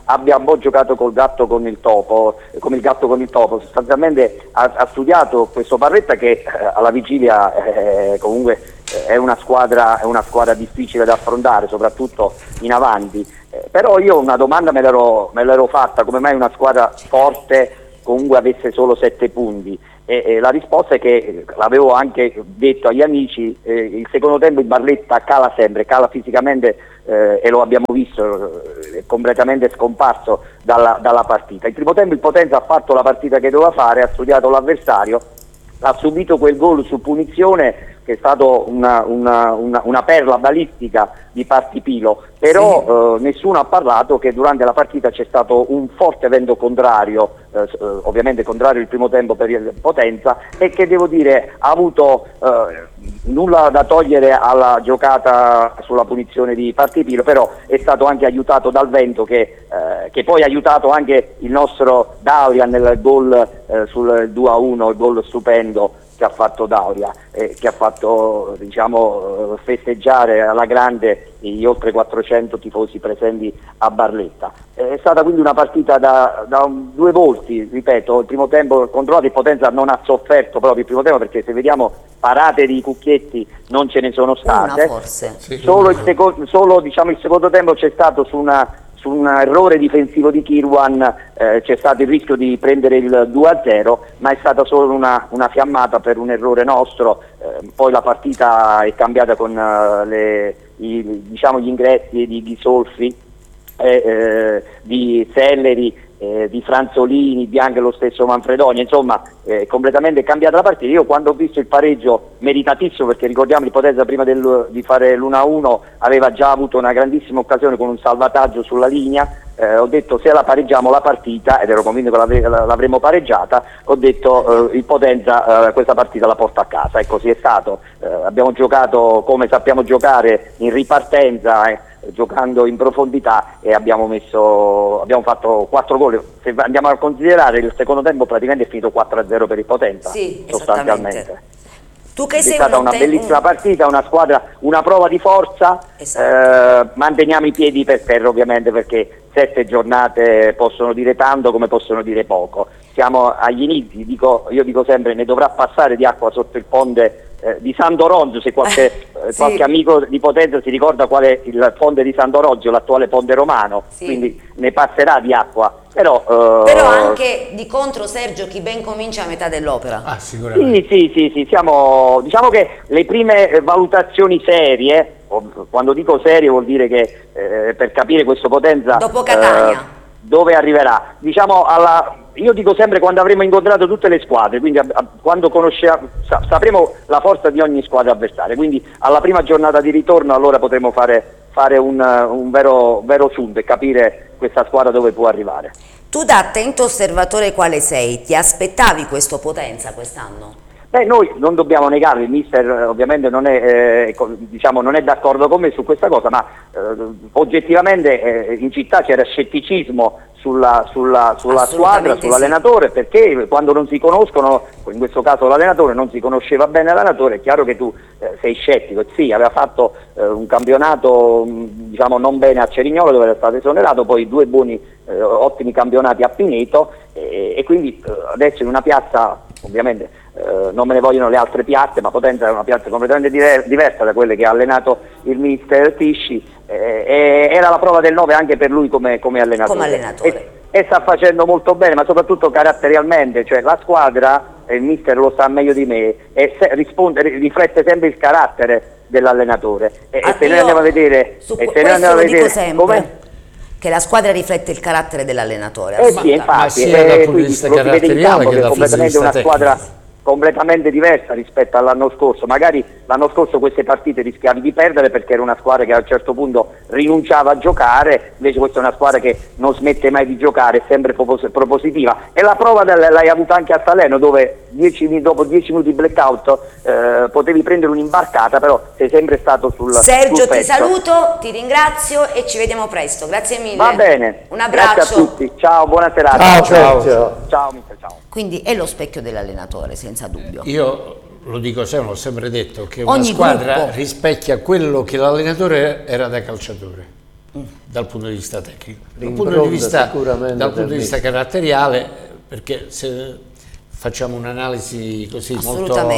abbia un po' giocato col gatto con il topo, come il gatto con il topo, sostanzialmente ha, ha studiato questo Barletta che eh, alla vigilia eh, comunque eh, è una squadra, è una squadra difficile da affrontare, soprattutto in avanti, eh, però io una domanda me l'ero, me l'ero fatta, come mai una squadra forte comunque avesse solo sette punti? E, e la risposta è che, l'avevo anche detto agli amici, eh, il secondo tempo il Barletta cala sempre, cala fisicamente eh, e lo abbiamo visto, eh, è completamente scomparso dalla, dalla partita. Il primo tempo il Potenza ha fatto la partita che doveva fare, ha studiato l'avversario, ha subito quel gol su punizione che è stato una, una, una, una perla balistica di Partipilo, però sì. eh, nessuno ha parlato che durante la partita c'è stato un forte vento contrario, eh, ovviamente contrario il primo tempo per il Potenza, e che devo dire ha avuto eh, nulla da togliere alla giocata sulla punizione di Partipilo, però è stato anche aiutato dal vento che, eh, che poi ha aiutato anche il nostro Dauria nel gol eh, sul due a uno, il gol stupendo che ha fatto Dauria, eh, che ha fatto diciamo, festeggiare alla grande gli oltre quattrocento tifosi presenti a Barletta. Eh, è stata quindi una partita da, da un, due volti, ripeto, il primo tempo controllato, il Potenza non ha sofferto proprio il primo tempo, perché se vediamo parate di Cucchietti non ce ne sono state. Una forse. Sì. Solo, il, seco- solo diciamo, il secondo tempo c'è stato su una su un errore difensivo di Kirwan, eh, c'è stato il rischio di prendere il due a zero, ma è stata solo una, una fiammata per un errore nostro, eh, poi la partita è cambiata con uh, le, i, diciamo, gli ingressi di Ghisolfi, eh, eh, di Selleri, eh, di Franzolini, di anche lo stesso Manfredonia, insomma è completamente cambiata la partita. Io quando ho visto il pareggio meritatissimo, perché ricordiamo il Potenza prima del, di fare l'uno a uno aveva già avuto una grandissima occasione con un salvataggio sulla linea, eh, ho detto se la pareggiamo la partita, ed ero convinto che l'avre, l'avremmo pareggiata, ho detto eh, il Potenza eh, questa partita la porta a casa, e così è stato. Eh, abbiamo giocato come sappiamo giocare, in ripartenza, eh, giocando in profondità, e abbiamo messo abbiamo fatto quattro gol. Se andiamo a considerare il secondo tempo praticamente è finito quattro a zero per il Potenza, sì, sostanzialmente. Tu che è sei stata un una bellissima partita, una squadra, una prova di forza, esatto. eh, manteniamo i piedi per terra ovviamente, perché sette giornate possono dire tanto come possono dire poco. Siamo agli inizi, dico, io dico sempre ne dovrà passare di acqua sotto il ponte eh, di San Doronzio, se qualche, eh, sì. qualche amico di Potenza si ricorda qual è il ponte di San Doronzio, l'attuale ponte romano, sì. quindi ne passerà di acqua. Però, uh, Però anche di contro, Sergio, chi ben comincia a metà dell'opera. Ah, sicuramente. Sì, sì, sì, sì, siamo, diciamo che le prime valutazioni serie, quando dico serie vuol dire che eh, per capire questo Potenza dopo Catania eh, dove arriverà, diciamo alla, io dico sempre quando avremo incontrato tutte le squadre, quindi a, a, quando conosciamo, sa, sapremo la forza di ogni squadra avversaria, quindi alla prima giornata di ritorno allora potremo fare fare un, un vero, vero sunto e capire questa squadra dove può arrivare. Tu da attento osservatore quale sei? Ti aspettavi questo Potenza quest'anno? Beh, noi non dobbiamo negarlo, il mister ovviamente non è, eh, diciamo, non è d'accordo con me su questa cosa, ma eh, oggettivamente eh, in città c'era scetticismo sulla, sulla, sulla squadra, sull'allenatore, sì. Perché quando non si conoscono, in questo caso l'allenatore non si conosceva bene l'allenatore, è chiaro che tu eh, sei scettico. Sì, aveva fatto eh, un campionato mh, diciamo non bene a Cerignola dove era stato esonerato, poi due buoni eh, ottimi campionati a Pineto, e, e quindi eh, adesso in una piazza ovviamente Uh, non me ne vogliono le altre piazze, ma Potenza è una piazza completamente diver- diversa da quelle che ha allenato il mister Tisci, eh, e era la prova del nove anche per lui come, come allenatore, come allenatore. E, e sta facendo molto bene, ma soprattutto caratterialmente, cioè la squadra, e il mister lo sa meglio di me, e se, risponde, riflette sempre il carattere dell'allenatore, e, ah, e se noi andiamo a vedere, su e se noi andiamo a vedere come che la squadra riflette il carattere dell'allenatore. Eh sì, infatti, sia dal punto di eh, vista lo si vede in campo che è completamente una tecnico. squadra completamente diversa rispetto all'anno scorso. Magari l'anno scorso queste partite rischiavi di perdere perché era una squadra che a un certo punto rinunciava a giocare, invece questa è una squadra che non smette mai di giocare, è sempre propos- propositiva, e la prova del, l'hai avuta anche a Salerno, dove dieci, dopo dieci minuti di blackout eh, potevi prendere un'imbarcata, però sei sempre stato sul Sergio, sul ti pezzo. saluto, ti ringrazio e ci vediamo presto, grazie mille. Va bene, un abbraccio. grazie a tutti, ciao, buona serata. Ciao, ciao, ciao. Ciao, mister, ciao. Quindi è lo specchio dell'allenatore, senza dubbio. Io lo dico sempre, l'ho sempre detto, che una Ogni squadra gruppo rispecchia quello che l'allenatore era da calciatore. dal punto di vista tecnico, dal punto di vista, dal punto di vista caratteriale, perché se facciamo un'analisi così molto,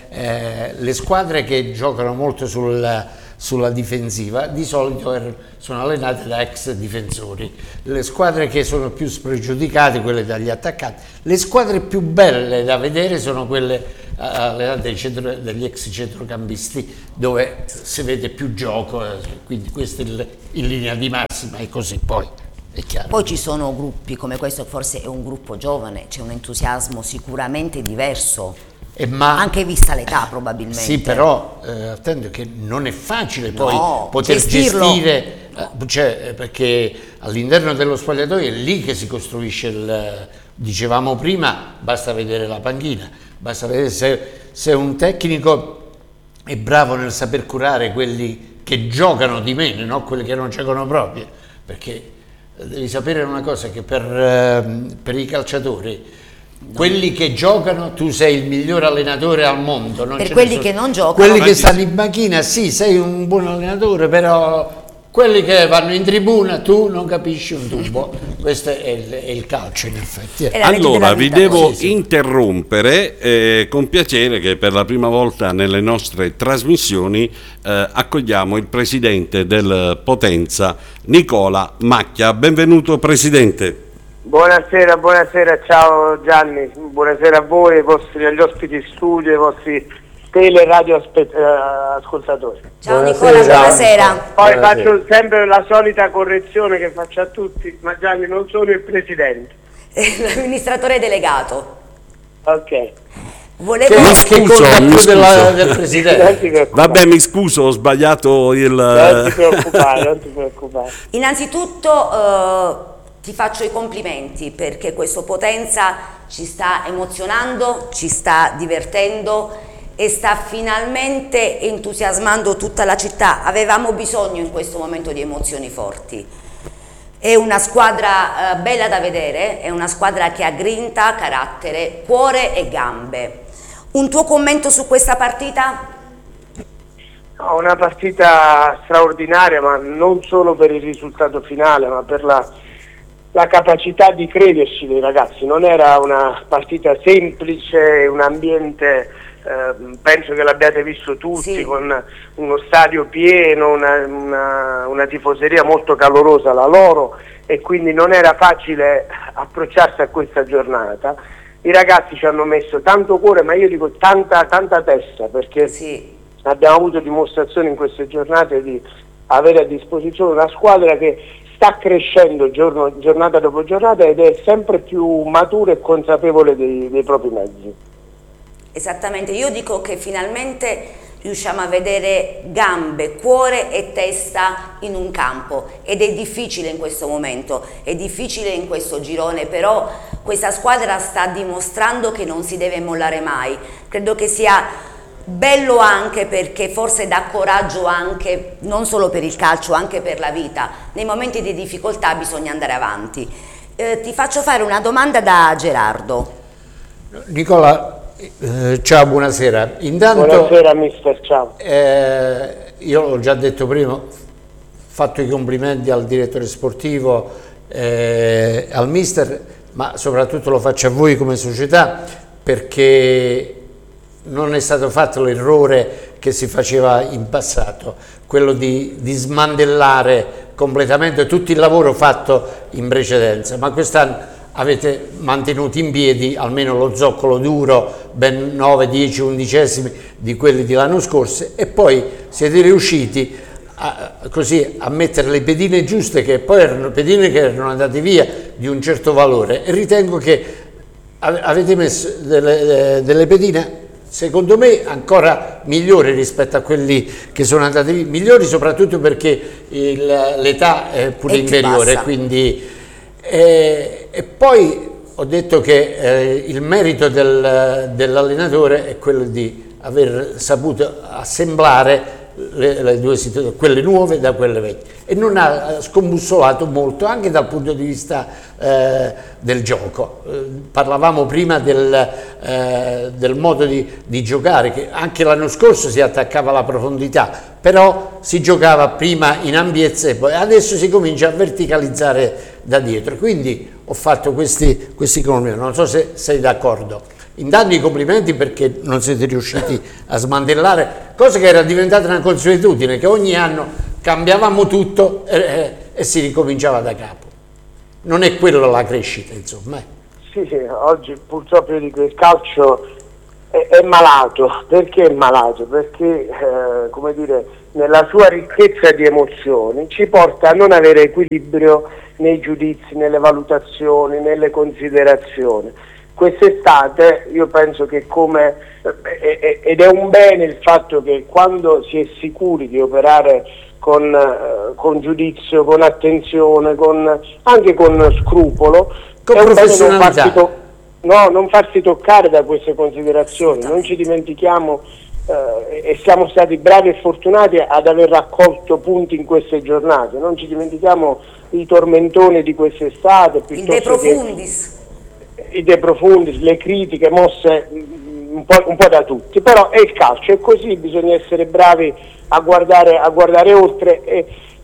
eh, le squadre che giocano molto sul, sulla difensiva di solito er, sono allenate da ex difensori, le squadre che sono più spregiudicate, quelle dagli attaccanti, le squadre più belle da vedere sono quelle allenate centro, dagli ex centrocampisti, dove si vede più gioco, quindi questo in, in linea di massima è così. Poi è chiaro. Poi ci sono gruppi come questo, forse è un gruppo giovane, c'è un entusiasmo sicuramente diverso, eh, ma, anche vista l'età probabilmente. Sì, però eh, attento che non è facile poi no, poter gestirlo. gestire, eh, cioè, perché all'interno dello spogliatoio è lì che si costruisce il, dicevamo prima, basta vedere la panchina, basta vedere se, se un tecnico è bravo nel saper curare quelli che giocano di meno, no? Quelli che non giocano proprio, perché devi sapere una cosa, che per, per i calciatori, no, quelli che giocano, tu sei il miglior allenatore al mondo, non per quelli che non giocano, quelli che stanno in panchina, sì, sei un buon allenatore, però quelli che vanno in tribuna tu non capisci un tubo. Questo è il, è il calcio, in effetti. Allora vi devo sì, sì. interrompere eh, con piacere che per la prima volta nelle nostre trasmissioni eh, accogliamo il presidente del Potenza, Nicola Macchia. Benvenuto presidente. Buonasera, buonasera, ciao Gianni, buonasera a voi, ai vostri, agli ospiti studio, ai vostri tele radio aspe- uh, ascoltatori. Ciao buonasera. Nicola, buonasera. Poi buonasera. Faccio sempre la solita correzione che faccio a tutti, ma Gianni non sono il presidente. L'amministratore delegato. Ok. Volevo... Mi scuso, mi scuso. Della, del presidente. Vabbè, mi scuso, ho sbagliato il... Non ti preoccupare, non ti preoccupare. Innanzitutto uh, ti faccio i complimenti perché questo Potenza ci sta emozionando, ci sta divertendo e sta finalmente entusiasmando tutta la città. Avevamo bisogno in questo momento di emozioni forti. È una squadra eh, bella da vedere, è una squadra che ha grinta, carattere, cuore e gambe. Un tuo commento su questa partita? No, una partita straordinaria, ma non solo per il risultato finale, ma per la, la capacità di crederci dei ragazzi. Non era una partita semplice, un ambiente... Eh, penso che l'abbiate visto tutti, sì, con uno stadio pieno, una, una, una tifoseria molto calorosa la loro, e quindi non era facile approcciarsi a questa giornata. I ragazzi ci hanno messo tanto cuore, ma io dico tanta, tanta testa, perché sì, abbiamo avuto dimostrazione in queste giornate di avere a disposizione una squadra che sta crescendo giorno, giornata dopo giornata ed è sempre più matura e consapevole dei, dei propri mezzi. Esattamente, io dico che finalmente riusciamo a vedere gambe, cuore e testa in un campo, ed è difficile in questo momento, è difficile in questo girone, però questa squadra sta dimostrando che non si deve mollare mai. Credo che sia bello anche perché forse dà coraggio anche, non solo per il calcio, anche per la vita. Nei momenti di difficoltà bisogna andare avanti. Eh, ti faccio fare una domanda da Gerardo. Nicola, Eh, ciao, buonasera. Intanto, buonasera mister, ciao. Eh, io l'ho già detto prima, ho fatto i complimenti al direttore sportivo, eh, al mister, ma soprattutto lo faccio a voi come società, perché non è stato fatto l'errore che si faceva in passato, quello di, di smantellare completamente tutto il lavoro fatto in precedenza, ma quest'anno avete mantenuto in piedi almeno lo zoccolo duro, ben nove, dieci, undicesimi di quelli di l'anno scorso, e poi siete riusciti a, così a mettere le pedine giuste, che poi erano pedine che erano andate via di un certo valore, e ritengo che avete messo delle, delle pedine secondo me ancora migliori rispetto a quelli che sono andati via, migliori soprattutto perché l'età è pure inferiore, quindi... E, e poi ho detto che eh, il merito del, dell'allenatore è quello di aver saputo assemblare le, le due situazioni, quelle nuove da quelle vecchie, e non ha scombussolato molto anche dal punto di vista eh, del gioco. Eh, parlavamo prima del, eh, del modo di, di giocare, che anche l'anno scorso si attaccava alla profondità, però si giocava prima in ampiezza e poi adesso si comincia a verticalizzare da dietro, quindi ho fatto questi, questi commenti, non so se sei d'accordo. Intanto i complimenti perché non siete riusciti a smantellare, cosa che era diventata una consuetudine, che ogni anno cambiavamo tutto e, e, e si ricominciava da capo. Non è quella la crescita, insomma. Eh. Sì, sì, oggi purtroppo io dico il calcio è, è malato. Perché è malato? Perché, eh, come dire, nella sua ricchezza di emozioni ci porta a non avere equilibrio nei giudizi, nelle valutazioni, nelle considerazioni. Quest'estate io penso che come, ed è un bene il fatto che quando si è sicuri di operare con, con giudizio, con attenzione, con, anche con scrupolo, con è un bene non farsi, to- no, non farsi toccare da queste considerazioni. Non ci dimentichiamo, eh, e siamo stati bravi e fortunati ad aver raccolto punti in queste giornate, non ci dimentichiamo i tormentoni di quest'estate, il De Profundis. I De Profundis, le critiche mosse un po', un po' da tutti, però è il calcio, è così, bisogna essere bravi a guardare, a guardare oltre e,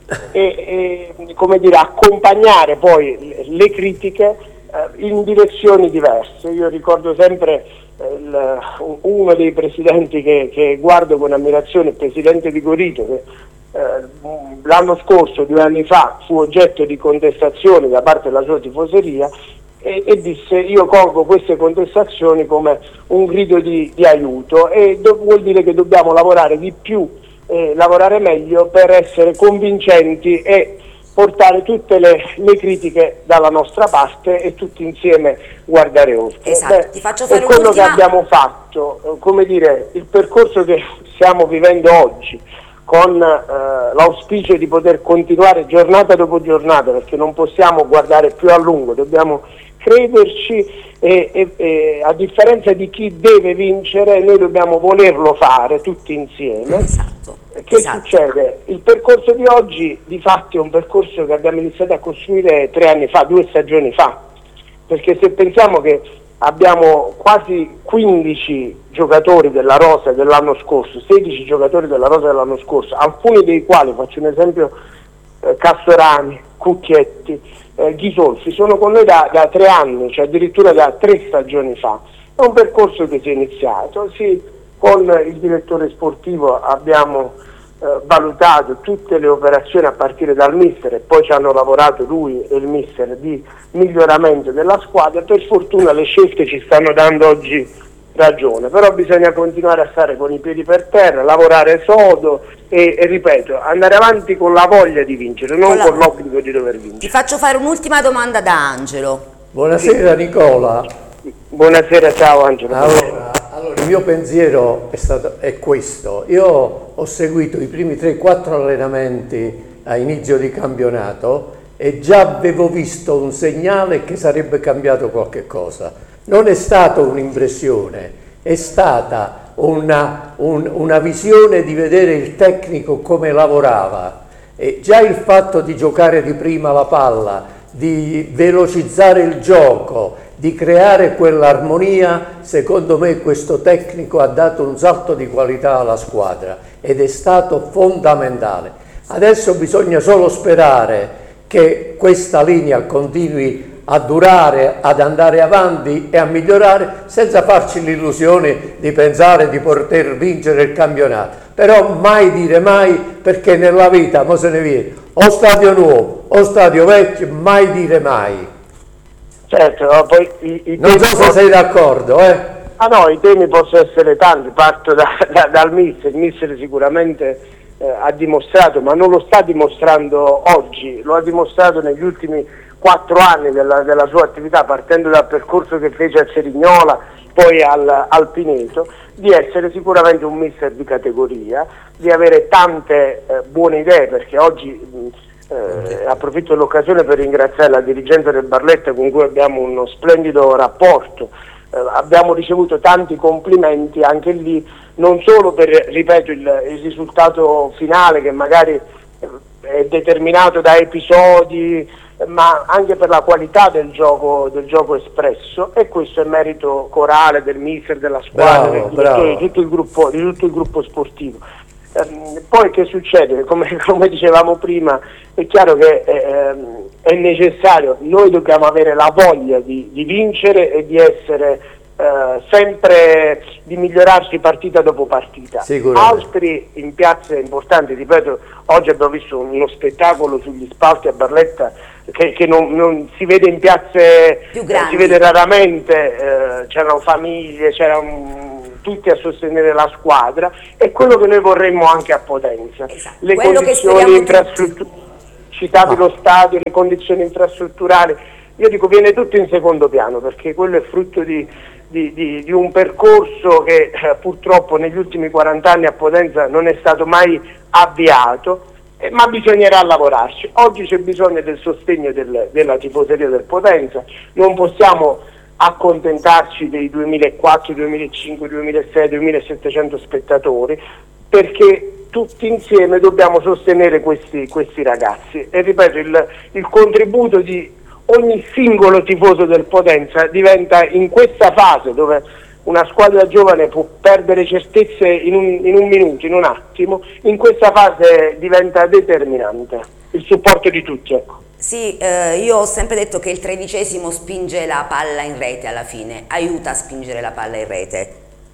e, e come dire, accompagnare poi le critiche eh, in direzioni diverse. Io ricordo sempre eh, il, uno dei presidenti che, che guardo con ammirazione, il presidente di Gorito, che eh, l'anno scorso, due anni fa, fu oggetto di contestazioni da parte della sua tifoseria, E, e disse: io colgo queste contestazioni come un grido di, di aiuto, e do, vuol dire che dobbiamo lavorare di più, eh, lavorare meglio per essere convincenti e portare tutte le, le critiche dalla nostra parte e tutti insieme guardare oltre. Esatto. Beh, Ti faccio fare è quello un'ultima... che abbiamo fatto, come dire, il percorso che stiamo vivendo oggi, con eh, l'auspicio di poter continuare giornata dopo giornata, perché non possiamo guardare più a lungo, dobbiamo crederci e, e, e a differenza di chi deve vincere, noi dobbiamo volerlo fare tutti insieme. Esatto. Che esatto. succede? Il percorso di oggi di fatti è un percorso che abbiamo iniziato a costruire tre anni fa, due stagioni fa, perché se pensiamo che abbiamo quasi quindici giocatori della rosa dell'anno scorso, sedici giocatori della rosa dell'anno scorso, alcuni dei quali, faccio un esempio, eh, Castorani, Cucchietti, eh, Ghisolfi, sono con noi da, da tre anni, cioè addirittura da tre stagioni fa. È un percorso che si è iniziato, sì, con il direttore sportivo abbiamo eh, valutato tutte le operazioni a partire dal mister, e poi ci hanno lavorato lui e il mister di miglioramento della squadra. Per fortuna le scelte ci stanno dando oggi ragione, però bisogna continuare a stare con i piedi per terra, lavorare sodo e, e ripeto, andare avanti con la voglia di vincere, non con l'obbligo di dover vincere. Ti faccio fare un'ultima domanda da Angelo. Buonasera sì. Nicola. Buonasera, ciao Angelo. Allora, allora il mio pensiero è, stato, è questo: io ho seguito i primi tre quattro allenamenti a inizio di campionato e già avevo visto un segnale che sarebbe cambiato qualche cosa. Non è stata un'impressione, è stata una, un, una visione di vedere il tecnico come lavorava, e già il fatto di giocare di prima la palla, di velocizzare il gioco, di creare quell'armonia, secondo me questo tecnico ha dato un salto di qualità alla squadra ed è stato fondamentale. Adesso bisogna solo sperare che questa linea continui a durare, ad andare avanti e a migliorare, senza farci l'illusione di pensare di poter vincere il campionato. Però mai dire mai, perché nella vita mo se ne viene o stadio nuovo o stadio vecchio, mai dire mai. Certo, no, poi i, i non so se possono... sei d'accordo, eh? Ah no, i temi possono essere tanti, parto da, da, dal mister. Il mister sicuramente eh, ha dimostrato, ma non lo sta dimostrando oggi, lo ha dimostrato negli ultimi quattro anni della, della sua attività, partendo dal percorso che fece a Cerignola, poi al, al Pineto, di essere sicuramente un mister di categoria, di avere tante eh, buone idee, perché oggi eh, approfitto dell'occasione per ringraziare la dirigenza del Barletta, con cui abbiamo uno splendido rapporto. Eh, abbiamo ricevuto tanti complimenti, anche lì non solo per, ripeto, il, il risultato finale che magari è determinato da episodi, ma anche per la qualità del gioco, del gioco espresso, e questo è merito corale del mister, della squadra, Bravo, del bravo. di, tutto il gruppo, di tutto il gruppo sportivo. Ehm, poi che succede? Come, come dicevamo prima, è chiaro che ehm, è necessario, noi dobbiamo avere la voglia di, di vincere e di essere eh, sempre, di migliorarsi partita dopo partita. Sicuramente. Altri in piazze importanti, ripeto, oggi abbiamo visto uno spettacolo sugli spalti a Barletta che, che non, non si vede in piazze, Più eh, grandi. si vede raramente, eh, c'erano famiglie, c'erano tutti a sostenere la squadra, e quello che noi vorremmo anche a Potenza. Esatto. Le Quello che condizioni speriamo infrastrutturali, citavi lo stadio, le condizioni infrastrutturali, io dico viene tutto in secondo piano, perché quello è frutto di, di, di, di un percorso che eh, purtroppo negli ultimi quaranta anni a Potenza non è stato mai avviato, eh, ma bisognerà lavorarci. Oggi c'è bisogno del sostegno del, della tifoseria del Potenza, non possiamo accontentarci dei duemilaquattro, duemilacinque, duemilasei, duemilasettecento spettatori, perché tutti insieme dobbiamo sostenere questi, questi ragazzi, e ripeto, il, il contributo di ogni singolo tifoso del Potenza diventa, in questa fase dove una squadra giovane può perdere certezze in un, in un minuto, in un attimo, in questa fase diventa determinante il supporto di tutti, ecco. Sì, eh, io ho sempre detto che il tredicesimo spinge la palla in rete alla fine, aiuta a spingere la palla in rete.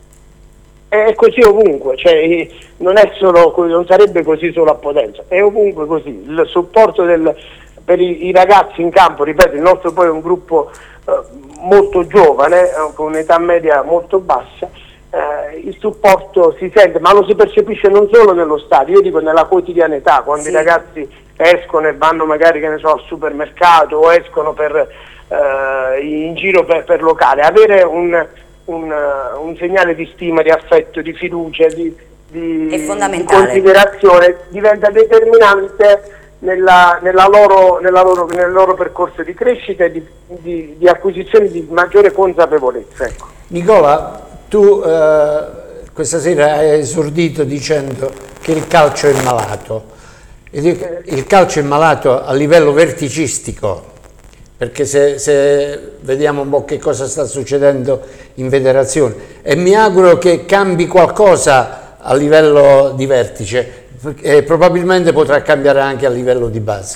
È così ovunque, cioè, non, è solo, non sarebbe così solo a Potenza, è ovunque così. Il supporto del, per i, i ragazzi in campo, ripeto, il nostro poi è un gruppo eh, molto giovane, eh, con un'età media molto bassa, eh, il supporto si sente, ma lo si percepisce non solo nello stadio, io dico nella quotidianità, quando Sì. i ragazzi escono e vanno magari, che ne so, al supermercato, o escono per, eh, in giro per, per locale, avere un, un, un segnale di stima, di affetto, di fiducia, di, di, È di fondamentale. considerazione diventa determinante nella, nella loro, nella loro, nel loro percorso di crescita e di, di, di acquisizione di maggiore consapevolezza, ecco. Nicola, tu eh, questa sera hai esordito dicendo che il calcio è malato. Il calcio è malato a livello verticistico, perché se, se vediamo un po' che cosa sta succedendo in federazione, e mi auguro che cambi qualcosa a livello di vertice, e probabilmente potrà cambiare anche a livello di base.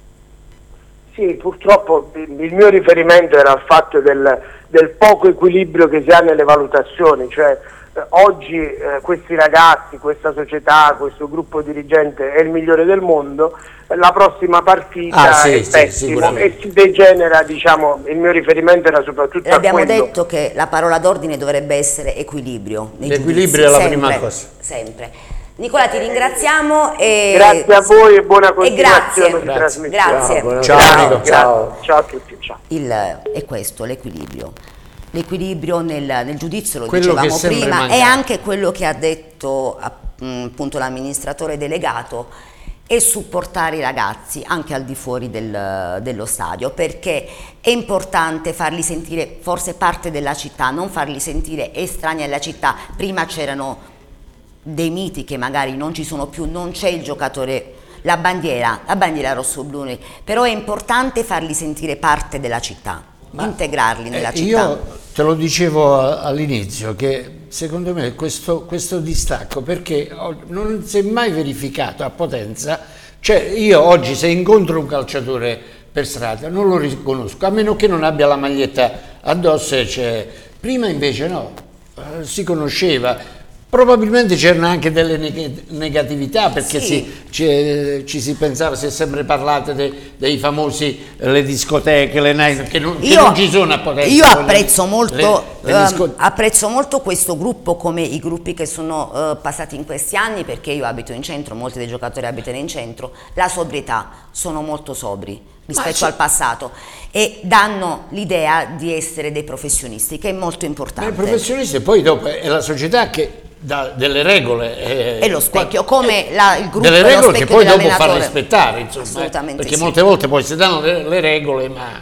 Sì, purtroppo il mio riferimento era al fatto del, del poco equilibrio che si ha nelle valutazioni, cioè oggi eh, questi ragazzi, questa società, questo gruppo dirigente è il migliore del mondo, la prossima partita ah, sì, è sì, pessimo e si degenera, diciamo, il mio riferimento era soprattutto a Abbiamo quello. detto che la parola d'ordine dovrebbe essere equilibrio. nei L'equilibrio giudizi, è la sempre, prima cosa. Sempre. Nicola, ti ringraziamo e Grazie a voi e buona e continuazione grazie. di Grazie. trasmissione. Grazie. Ciao, Ciao, buona- Nico. ciao. Ciao a tutti, ciao. Il, è questo l'equilibrio. L'equilibrio nel, nel giudizio, lo Quello che dicevamo sempre prima, manca. è anche quello che ha detto appunto l'amministratore delegato, e supportare i ragazzi anche al di fuori del, dello stadio, perché è importante farli sentire forse parte della città, non farli sentire estranei alla città. Prima c'erano dei miti che magari non ci sono più, non c'è il giocatore, la bandiera, la bandiera rosso-blu, però è importante farli sentire parte della città, Ma, integrarli nella eh, città. Io te lo dicevo a- all'inizio che secondo me questo, questo distacco, perché ho- non si è mai verificato a Potenza, cioè io oggi se incontro un calciatore per strada non lo riconosco, a meno che non abbia la maglietta addosso, e c'è. Prima invece no, eh, si conosceva. Probabilmente c'erano anche delle neg- negatività, perché Sì. si, ci, ci si pensava, si è sempre parlato de- dei famosi, eh, le discoteche, le night, che non, che Io, non ci sono a Potenza. io quelle- apprezzo molto, le- le ehm, disco- apprezzo molto questo gruppo, come i gruppi che sono eh, passati in questi anni, perché io abito in centro, molti dei giocatori abitano in centro, la sobrietà, sono molto sobri rispetto sì. al passato, e danno l'idea di essere dei professionisti, che è molto Ma importante. i professionisti, e poi dopo è la società che dà delle regole. eh, È lo specchio, qua- come la- il gruppo delle è lo regole che specchio poi dopo fa dell'allenatore. rispettare, insomma, eh, Assolutamente perché sì. molte volte poi si danno le, le regole, ma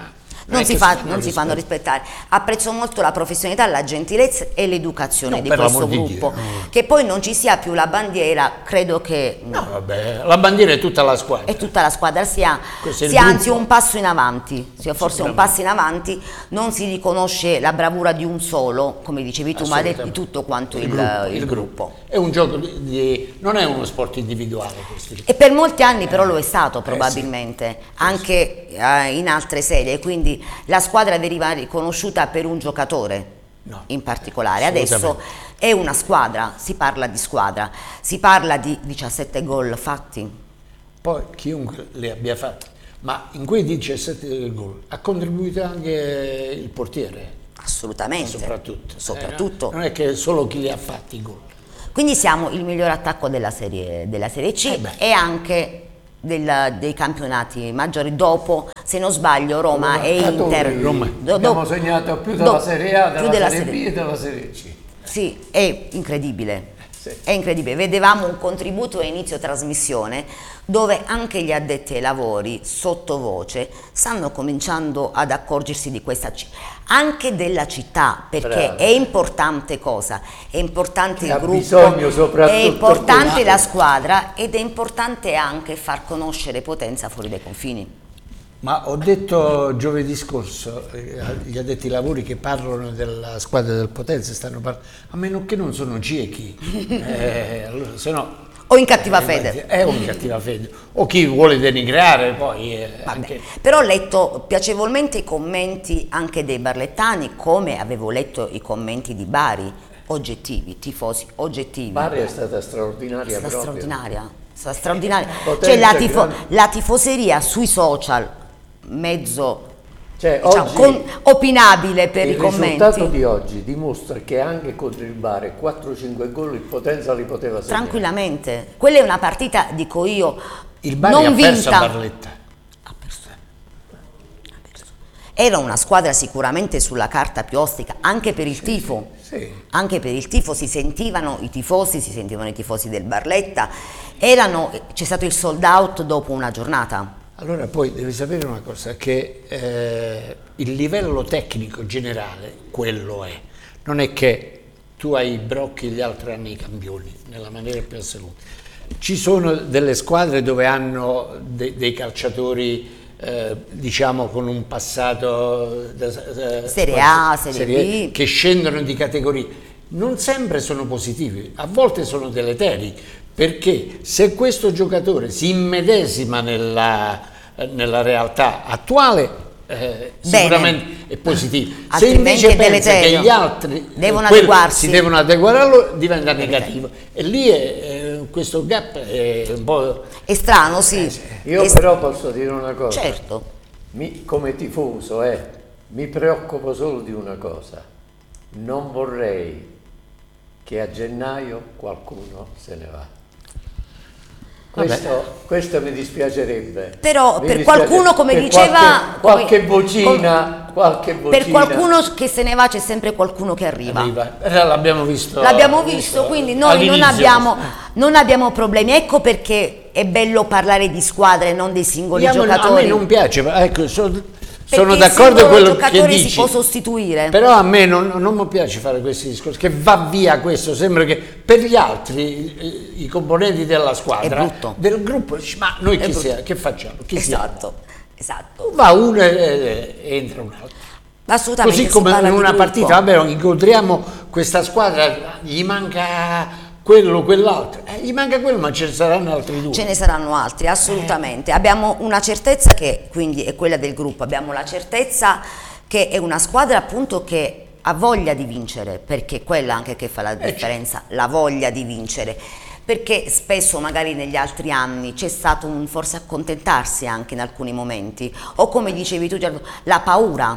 non, si, fa, non si fanno rispettare. Apprezzo molto la professionalità, la gentilezza e l'educazione No, di per questo l'amor di gruppo. Dio, no. Che poi non ci sia più la bandiera, credo che no. No, vabbè, la bandiera è tutta la squadra. E tutta la squadra sia, Questo è il sia anzi gruppo. un passo in avanti, sia forse un passo in avanti, non si riconosce la bravura di un solo, come dicevi tu, ma di Assolutamente. tutto quanto il, Il gruppo, il il gruppo. È un gioco di, di- non è uno sport individuale questo. E per molti anni però lo è stato probabilmente, anche eh, in altre serie, quindi la squadra veniva riconosciuta per un giocatore No, in particolare. assolutamente. Adesso è una squadra, si parla di squadra, si parla di diciassette gol fatti. Poi chiunque li abbia fatti, ma in quei diciassette gol ha contribuito anche il portiere, Assolutamente. soprattutto. Soprattutto. Eh, non è che solo chi li ha fatti i gol. Quindi siamo il miglior attacco della Serie, della serie C Eh beh. e anche del- dei campionati maggiori dopo, se non sbaglio, Roma e Inter. Roma. Do- Abbiamo do- segnato più do- della Serie A, più della della Serie B Serie- e della Serie C. Sì, è incredibile. Sì. È incredibile. Vedevamo un contributo a inizio trasmissione dove anche gli addetti ai lavori sottovoce stanno cominciando ad accorgersi di questa ci- anche della città, perché Brava. è importante cosa? È importante E il ha gruppo, bisogno soprattutto è importante di- la squadra ed è importante anche far conoscere Potenza fuori dai confini. Ma ho detto giovedì scorso, eh, gli addetti ai lavori che parlano della squadra del Potenza stanno parlando, a meno che non sono ciechi, eh, allora, se no, O in cattiva eh, fede. È un cattiva fede, o chi vuole denigrare poi eh, Vabbè. anche... Però ho letto piacevolmente i commenti anche dei barlettani, come avevo letto i commenti di Bari, oggettivi, tifosi oggettivi. Bari è stata straordinaria È stata proprio. straordinaria, è stata straordinaria. Potenza Cioè la, tifo- grande. la tifoseria sui social, mezzo Cioè, diciamo, oggi con- opinabile per il i commenti. risultato di oggi dimostra che anche contro il Bari quattro cinque gol il Potenza li poteva segnare. Tranquillamente. Quella è una partita, dico io, Il Bari non ha perso a vinta. Barletta. Ha perso. Ha perso. Era una squadra sicuramente sulla carta più ostica, anche per il tifo. Sì. Anche per il tifo si sentivano i tifosi, si sentivano i tifosi del Barletta. Erano, c'è stato il sold out dopo una giornata. Allora poi devi sapere una cosa, che eh, il livello tecnico generale, quello è, non è che tu hai i brocchi e gli altri hanno i campioni, nella maniera più assoluta. Ci sono delle squadre dove hanno de- dei calciatori eh, diciamo con un passato da- da- Serie A, Serie B. che scendono di categoria, non sempre sono positivi, a volte sono deleteri, perché se questo giocatore si immedesima nella, nella realtà attuale eh, sicuramente è positivo, se Altrimenti invece è pensa deleterio. che gli altri Devono quelli adeguarsi. si devono adeguare a loro, diventa negativo e lì è, eh, questo gap è un po'... È strano, sì. Io È- però posso dire una cosa. Certo. Mi- come tifoso, eh, mi preoccupo solo di una cosa. Non vorrei che a gennaio qualcuno se ne va. Questo, questo mi dispiacerebbe. Però Mi per dispiace- qualcuno, come per diceva- qualche, qualche come- vocina, qualche vocina. Per qualcuno che se ne va c'è sempre qualcuno che arriva. arriva. Eh, L'abbiamo visto. L'abbiamo visto, quindi noi non all'inizio. abbiamo, non abbiamo problemi. Ecco perché è bello parlare di squadre, non dei singoli Io- a me giocatori. non piace, ma ecco, so- sono Perché il d'accordo con singolo quello che giocatore dici. si può sostituire. Però a me non, non mi piace fare questi discorsi, che va via questo, sembra che per gli altri, i, i componenti della squadra, È brutto. del gruppo, dici, ma noi È chi, brutto. sia- che facciamo? Chi Esatto, esatto. siamo? Va uno e, e entra un altro. Assolutamente. Così si come parla in di una gruppo. partita, vabbè, incontriamo questa squadra, gli manca quello, quell'altro, eh, gli manca quello, ma ce ne saranno altri due. Ce ne saranno altri, assolutamente. Abbiamo una certezza che quindi è quella del gruppo, abbiamo la certezza che è una squadra appunto che ha voglia di vincere, perché è quella anche che fa la differenza, la voglia di vincere. Perché spesso magari negli altri anni c'è stato un forse accontentarsi anche in alcuni momenti, o come dicevi tu, Gianluca, la paura.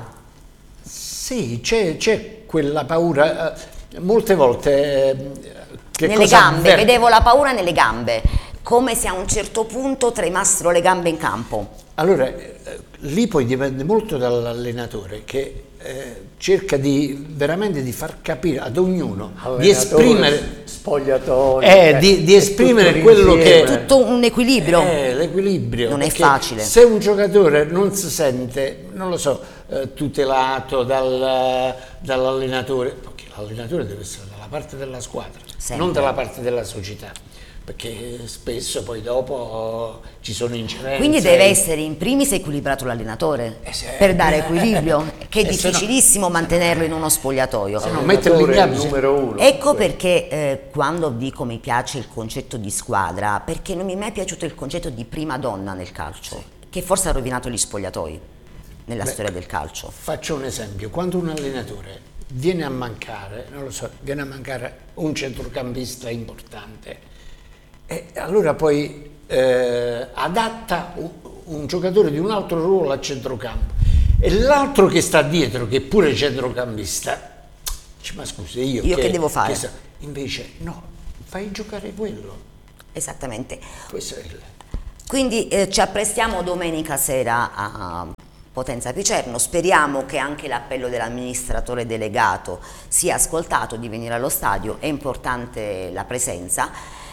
Sì, c'è, c'è quella paura, eh, molte volte... eh, che Nelle cosa gambe, avverte? vedevo la paura nelle gambe, come se a un certo punto tremassero le gambe in campo. allora eh, lì poi dipende molto dall'allenatore che eh, cerca di veramente di far capire ad ognuno, di esprimere spogliatoi, eh, di, di esprimere quello che è tutto un equilibrio, eh, l'equilibrio non è facile. Se un giocatore non si sente, non lo so, eh, tutelato dal, dall'allenatore, perché l'allenatore deve essere dalla parte della squadra, sempre, non dalla parte della società, perché spesso poi dopo ci sono incerenze. Quindi deve essere in primis equilibrato l'allenatore eh sì, per dare equilibrio, che è eh, difficilissimo no, mantenerlo in uno spogliatoio. Se no, metterlo in il numero uno. Ecco perché eh, quando dico mi piace il concetto di squadra, perché non mi è mai piaciuto il concetto di prima donna nel calcio, sì, che forse ha rovinato gli spogliatoi nella Beh, storia del calcio. Faccio un esempio: quando un allenatore viene a mancare, non lo so, viene a mancare un centrocampista importante, e allora poi eh, adatta un, un giocatore di un altro ruolo a centrocampo, e l'altro che sta dietro, che pure è centrocampista, dice: ma scusi, io, io che, che devo fare? Che sa? Invece no, fai giocare quello. Esattamente. Questo è il... Quindi eh, ci apprestiamo domenica sera a Potenza Picerno, speriamo che anche l'appello dell'amministratore delegato sia ascoltato, di venire allo stadio, è importante la presenza.